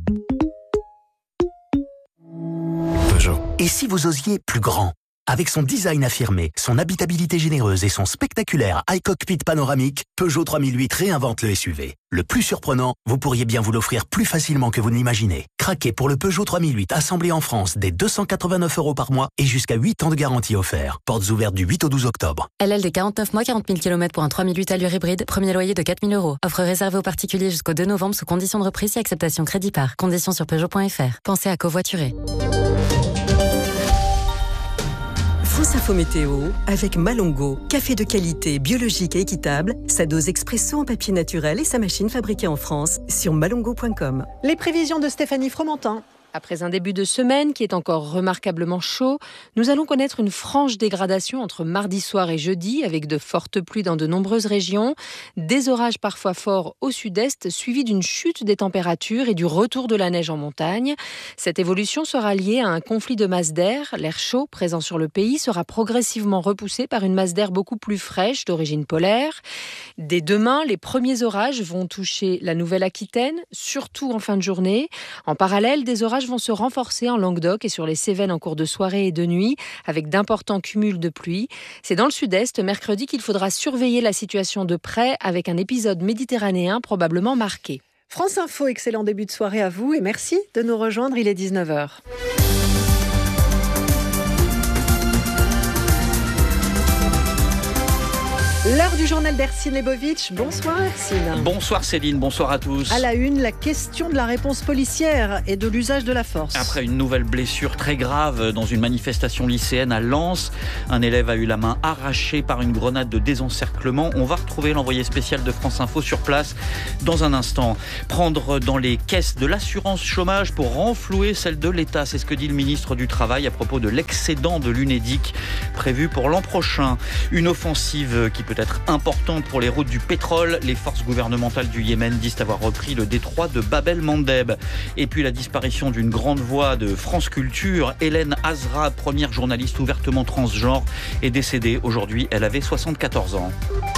Peugeot. Et si vous osiez plus grand ? Avec son design affirmé, son habitabilité généreuse et son spectaculaire iCockpit panoramique, Peugeot 3008 réinvente le SUV. Le plus surprenant, vous pourriez bien vous l'offrir plus facilement que vous ne l'imaginez. Craquez pour le Peugeot 3008 assemblé en France dès 289 € par mois et jusqu'à 8 ans de garantie offert. Portes ouvertes du 8 au 12 octobre. LLD 49 mois, 40 000 km pour un 3008 allure hybride. Premier loyer de 4 000 €. Offre réservée aux particuliers jusqu'au 2 novembre sous conditions de reprise et acceptation crédit par. Conditions sur Peugeot.fr. Pensez à covoiturer. France Info Météo avec Malongo, café de qualité, biologique et équitable, sa dose expresso en papier naturel et sa machine fabriquée en France sur malongo.com. Les prévisions de Stéphanie Fromentin. Après un début de semaine qui est encore remarquablement chaud, nous allons connaître une franche dégradation entre mardi soir et jeudi avec de fortes pluies dans de nombreuses régions, des orages parfois forts au sud-est suivis d'une chute des températures et du retour de la neige en montagne. Cette évolution sera liée à un conflit de masse d'air. L'air chaud présent sur le pays sera progressivement repoussé par une masse d'air beaucoup plus fraîche d'origine polaire. Dès demain, les premiers orages vont toucher la Nouvelle-Aquitaine, surtout en fin de journée. En parallèle, des orages vont se renforcer en Languedoc et sur les Cévennes en cours de soirée et de nuit, avec d'importants cumuls de pluie. C'est dans le sud-est, mercredi, qu'il faudra surveiller la situation de près, avec un épisode méditerranéen probablement marqué. France Info, excellent début de soirée à vous et merci de nous rejoindre, il est 19h. L'heure du journal d'Hercine Lebovitch. Bonsoir Hercine. Bonsoir Céline, bonsoir à tous. À la une, la question de la réponse policière et de l'usage de la force. Après une nouvelle blessure très grave dans une manifestation lycéenne à Lens, un élève a eu la main arrachée par une grenade de désencerclement. On va retrouver l'envoyé spécial de France Info sur place dans un instant. Prendre dans les caisses de l'assurance chômage pour renflouer celle de l'État, c'est ce que dit le ministre du Travail à propos de l'excédent de l'Unédic prévu pour l'an prochain. Une offensive qui peut être importante pour les routes du pétrole. Les forces gouvernementales du Yémen disent avoir repris le détroit de Bab el-Mandeb. Et puis la disparition d'une grande voix de France Culture, Hélène Azra, première journaliste ouvertement transgenre, est décédée aujourd'hui. Elle avait 74 ans.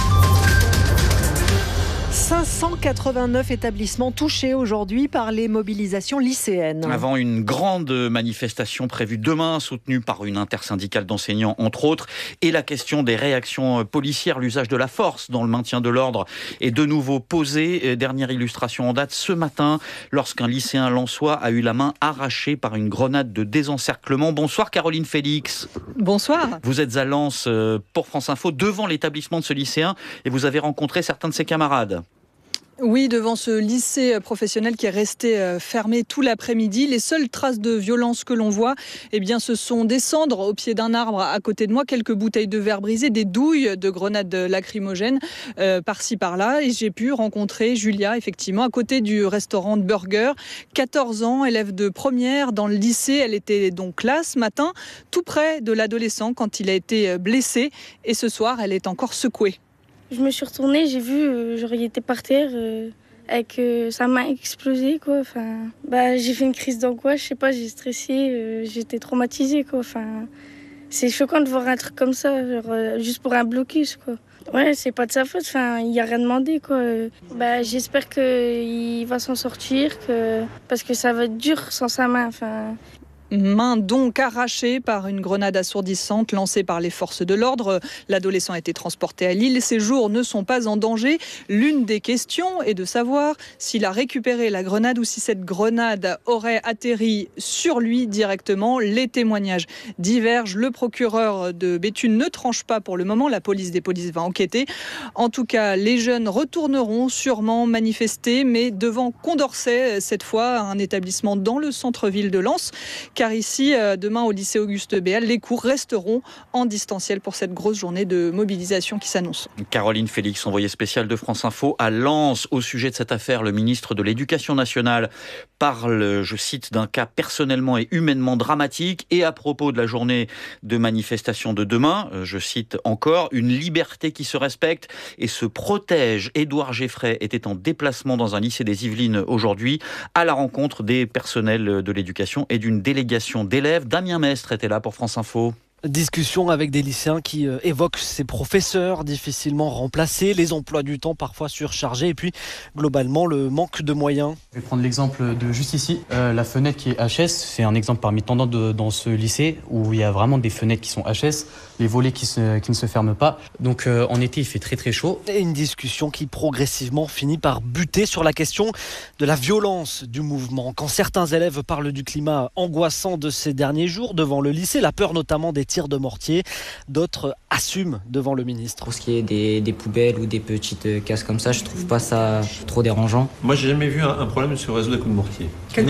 589 établissements touchés aujourd'hui par les mobilisations lycéennes. Avant une grande manifestation prévue demain, soutenue par une intersyndicale d'enseignants, entre autres, et la question des réactions policières, l'usage de la force dans le maintien de l'ordre est de nouveau posée. Dernière illustration en date ce matin, lorsqu'un lycéen lensois a eu la main arrachée par une grenade de désencerclement. Bonsoir Caroline Félix. Bonsoir. Vous êtes à Lens pour France Info, devant l'établissement de ce lycéen, et vous avez rencontré certains de ses camarades. Oui, devant ce lycée professionnel qui est resté fermé tout l'après-midi. Les seules traces de violence que l'on voit, eh bien, ce sont des cendres au pied d'un arbre à côté de moi, quelques bouteilles de verre brisées, des douilles de grenades lacrymogènes par-ci par-là. Et j'ai pu rencontrer Julia, effectivement, à côté du restaurant de burger. 14 ans, élève de première dans le lycée. Elle était donc là ce matin, tout près de l'adolescent quand il a été blessé. Et ce soir, elle est encore secouée. Je me suis retournée, j'ai vu, genre il était par terre avec sa main explosée, quoi. Enfin, j'ai fait une crise d'angoisse, je sais pas, j'ai stressé, j'étais traumatisée, quoi. Enfin, c'est choquant de voir un truc comme ça, genre, juste pour un blocus, quoi. Ouais, c'est pas de sa faute, enfin, il a rien demandé, quoi. J'espère qu'il va s'en sortir, parce que ça va être dur sans sa main, enfin. Main donc arrachée par une grenade assourdissante lancée par les forces de l'ordre. L'adolescent a été transporté à Lille. Ses jours ne sont pas en danger. L'une des questions est de savoir s'il a récupéré la grenade ou si cette grenade aurait atterri sur lui directement. Les témoignages divergent. Le procureur de Béthune ne tranche pas pour le moment. La police des polices va enquêter. En tout cas, les jeunes retourneront sûrement manifester, mais devant Condorcet, cette fois, un établissement dans le centre-ville de Lens. Car ici, demain au lycée Auguste Béal, les cours resteront en distanciel pour cette grosse journée de mobilisation qui s'annonce. Caroline Félix, envoyée spéciale de France Info à Lens. Au sujet de cette affaire, le ministre de l'Éducation nationale parle, je cite, d'un cas personnellement et humainement dramatique. Et à propos de la journée de manifestation de demain, je cite encore, une liberté qui se respecte et se protège. Édouard Geffray était en déplacement dans un lycée des Yvelines aujourd'hui à la rencontre des personnels de l'éducation et d'une délégation d'élèves. Damien Mestre était là pour France Info. Discussion avec des lycéens qui évoquent ces professeurs difficilement remplacés, les emplois du temps parfois surchargés et puis globalement le manque de moyens. Je vais prendre l'exemple de juste ici, la fenêtre qui est HS, c'est un exemple parmi tant d'autres dans ce lycée où il y a vraiment des fenêtres qui sont HS, les volets qui ne se ferment pas. Donc en été il fait très très chaud. Et une discussion qui progressivement finit par buter sur la question de la violence du mouvement. Quand certains élèves parlent du climat angoissant de ces derniers jours devant le lycée, la peur notamment des tirs de mortier, d'autres assument devant le ministre. Pour ce qui est des poubelles ou des petites casses comme ça, je trouve pas ça trop dérangeant. Moi j'ai jamais vu un problème sur le réseau des coups de mortier.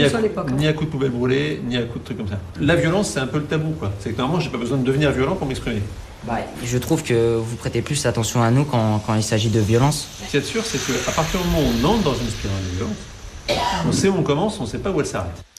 Ni à coups de poubelle brûlée, ni à coups de trucs comme ça. La violence c'est un peu le tabou quoi. C'est que normalement j'ai pas besoin de devenir violent pour m'exprimer. Je trouve que vous prêtez plus attention à nous quand il s'agit de violence. Ce qu'il y a de sûr c'est qu'à partir du moment où on entre dans une spirale de violence, on sait où on commence, on ne sait pas où elle s'arrête.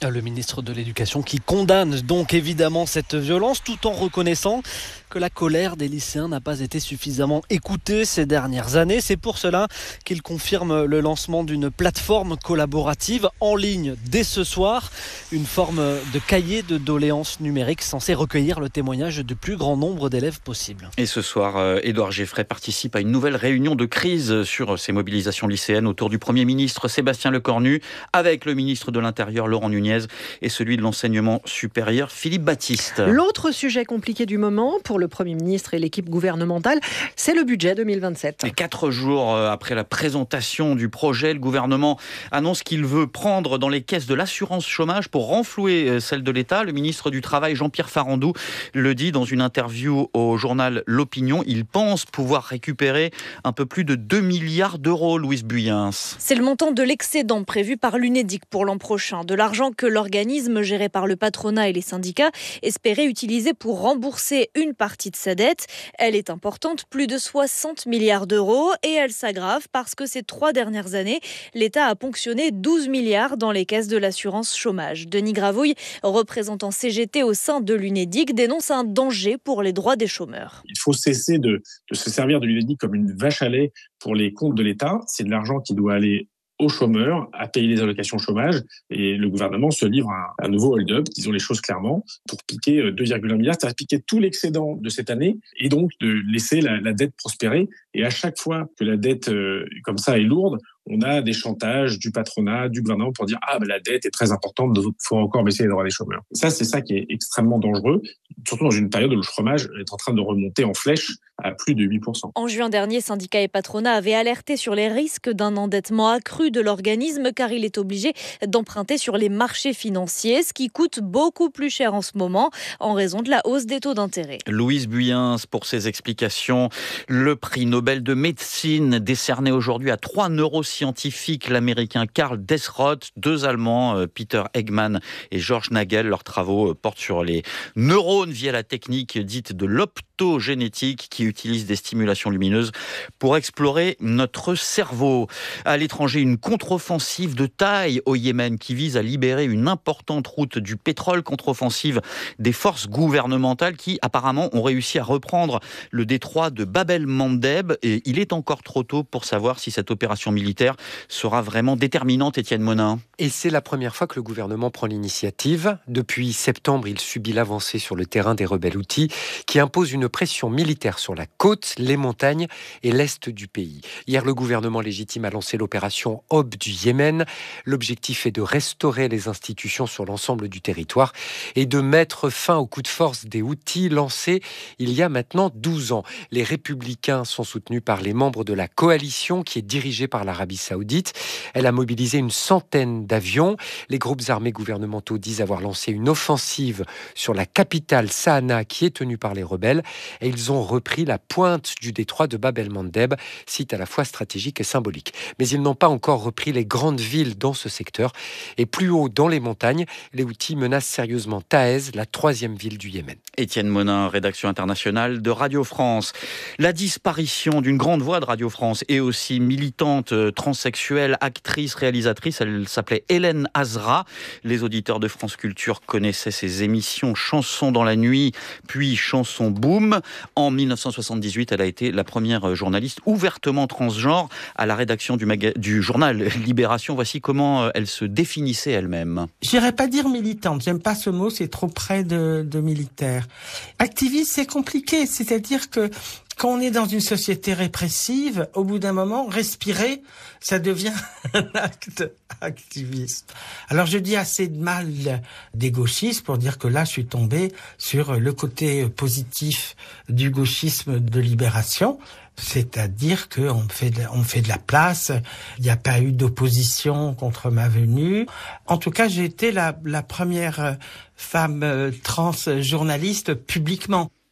Le ministre de l'Éducation qui condamne donc évidemment cette violence tout en reconnaissant que la colère des lycéens n'a pas été suffisamment écoutée ces dernières années. C'est pour cela qu'il confirme le lancement d'une plateforme collaborative en ligne dès ce soir. Une forme de cahier de doléances numérique censé recueillir le témoignage du plus grand nombre d'élèves possible. Et ce soir, Édouard Geffray participe à une nouvelle réunion de crise sur ces mobilisations lycéennes autour du Premier ministre Sébastien Lecornu avec le ministre de l'Intérieur Laurent Nunez et celui de l'enseignement supérieur Philippe Baptiste. L'autre sujet compliqué du moment pour le Premier ministre et l'équipe gouvernementale, c'est le budget 2027. Et 4 jours après la présentation du projet, le gouvernement annonce qu'il veut prendre dans les caisses de l'assurance chômage pour renflouer celle de l'État. Le ministre du Travail, Jean-Pierre Farandou, le dit dans une interview au journal L'Opinion. Il pense pouvoir récupérer un peu plus de 2 milliards d'euros, Louise Buyens. C'est le montant de l'excédent prévu par l'Unédic pour l'an prochain. De l'argent que l'organisme géré par le patronat et les syndicats espérait utiliser pour rembourser une partie de sa dette. Elle est importante, plus de 60 milliards d'euros, et elle s'aggrave parce que ces 3 dernières années, l'État a ponctionné 12 milliards dans les caisses de l'assurance chômage. Denis Gravouille, représentant CGT au sein de l'Unédic, dénonce un danger pour les droits des chômeurs. Il faut cesser de se servir de l'Unédic comme une vache à lait pour les comptes de l'État. C'est de l'argent qui doit aller aux chômeurs à payer les allocations chômage, et le gouvernement se livre à un nouveau hold-up, disons les choses clairement, pour piquer 2,1 milliards, c'est-à-dire piquer tout l'excédent de cette année et donc de laisser la dette prospérer. Et à chaque fois que la dette comme ça est lourde, on a des chantages du patronat, du gouvernement pour dire « Ah, la dette est très importante, il faut encore baisser les droits des chômeurs ». Ça, c'est ça qui est extrêmement dangereux, surtout dans une période où le chômage est en train de remonter en flèche à plus de 8%. En juin dernier, syndicats et patronat avaient alerté sur les risques d'un endettement accru de l'organisme car il est obligé d'emprunter sur les marchés financiers, ce qui coûte beaucoup plus cher en ce moment en raison de la hausse des taux d'intérêt. Louise Buyens pour ses explications. Le prix Nobel de médecine décerné aujourd'hui à 3 neuroscientifiques, l'américain Karl Desroth, 2 Allemands, Peter Eggman et George Nagel. Leurs travaux portent sur les neurones via la technique dite de l'optogénétique qui utilise des stimulations lumineuses pour explorer notre cerveau. À l'étranger, une contre-offensive de taille au Yémen qui vise à libérer une importante route du pétrole, contre-offensive des forces gouvernementales qui apparemment ont réussi à reprendre le détroit de Bab el-Mandeb, et il est encore trop tôt pour savoir si cette opération militaire sera vraiment déterminante, Étienne Monin. Et c'est la première fois que le gouvernement prend l'initiative. Depuis septembre, il subit l'avancée sur le terrain des rebelles Houthis qui imposent une pression militaire sur la côte, les montagnes et l'est du pays. Hier, le gouvernement légitime a lancé l'opération Aube du Yémen. L'objectif est de restaurer les institutions sur l'ensemble du territoire et de mettre fin au coup de force des Houthis lancé il y a maintenant 12 ans. Les républicains sont soutenus par les membres de la coalition qui est dirigée par l'Arabie Saoudite. Elle a mobilisé une centaine d'avions. Les groupes armés gouvernementaux disent avoir lancé une offensive sur la capitale Sanaa qui est tenue par les rebelles et ils ont repris la pointe du détroit de Bab el-Mandeb, site à la fois stratégique et symbolique. Mais ils n'ont pas encore repris les grandes villes dans ce secteur et plus haut dans les montagnes, les Houthis menacent sérieusement Taez, la 3e ville du Yémen. Étienne Monin, rédaction internationale de Radio France. La disparition d'une grande voix de Radio France et aussi militante, transsexuelle, actrice, réalisatrice, elle s'appelait Hélène Azra. Les auditeurs de France Culture connaissaient ses émissions Chansons dans la nuit, puis Chansons Boom. En 1978, elle a été la première journaliste ouvertement transgenre à la rédaction du journal Libération. Voici comment elle se définissait elle-même. J'irais pas dire militante, j'aime pas ce mot, c'est trop près de militaire. Activiste, c'est compliqué, c'est-à-dire que quand on est dans une société répressive, au bout d'un moment, respirer, ça devient un acte activiste. Alors je dis assez de mal des gauchistes pour dire que là, je suis tombé sur le côté positif du gauchisme de libération. C'est-à-dire qu'on fait de la place, il n'y a pas eu d'opposition contre ma venue. En tout cas, j'ai été la première femme trans journaliste publiquement.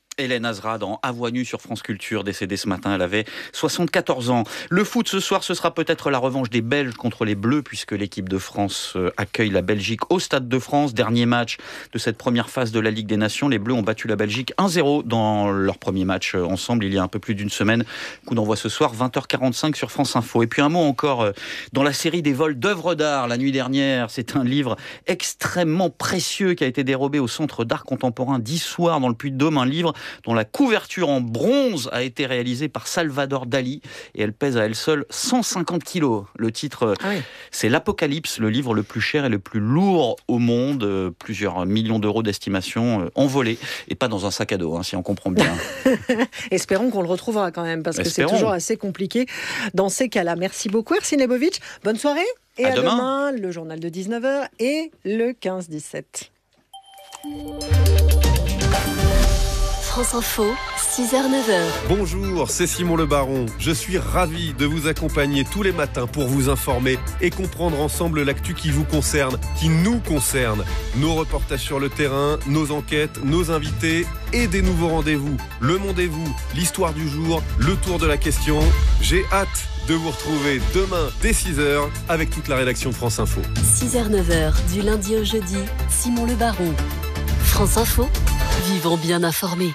Hélène Azra dans À voix nue sur France Culture, décédée ce matin, elle avait 74 ans. Le foot ce soir, ce sera peut-être la revanche des Belges contre les Bleus, puisque l'équipe de France accueille la Belgique au Stade de France. Dernier match de cette première phase de la Ligue des Nations. Les Bleus ont battu la Belgique 1-0 dans leur premier match ensemble il y a un peu plus d'une semaine. Coup d'envoi ce soir, 20h45 sur France Info. Et puis un mot encore dans la série des vols d'œuvres d'art la nuit dernière. C'est un livre extrêmement précieux qui a été dérobé au Centre d'art contemporain d'Issoire dans le Puy-de-Dôme. Un livre dont la couverture en bronze a été réalisée par Salvador Dali et elle pèse à elle seule 150 kilos. Le titre, c'est L'Apocalypse, le livre le plus cher et le plus lourd au monde. Plusieurs millions d'euros d'estimation envolés et pas dans un sac à dos, si on comprend bien. Espérons qu'on le retrouvera quand même, parce que c'est toujours assez compliqué dans ces cas-là. Merci beaucoup, Ersin Lebovic. Bonne soirée et à demain, le journal de 19h et le 15-17. France Info, 6h-9h. Bonjour, c'est Simon Le Baron. Je suis ravi de vous accompagner tous les matins pour vous informer et comprendre ensemble l'actu qui vous concerne, qui nous concerne. Nos reportages sur le terrain, nos enquêtes, nos invités et des nouveaux rendez-vous. Le Mondez-vous, l'histoire du jour, le tour de la question. J'ai hâte de vous retrouver demain dès 6h avec toute la rédaction de France Info. 6h-9h, du lundi au jeudi, Simon Le Baron. France Info, vivons bien informés.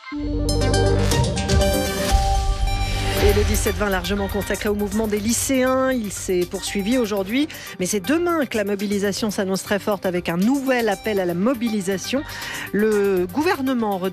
Et le 17-20 largement consacré au mouvement des lycéens, il s'est poursuivi aujourd'hui, mais c'est demain que la mobilisation s'annonce très forte avec un nouvel appel à la mobilisation. Le gouvernement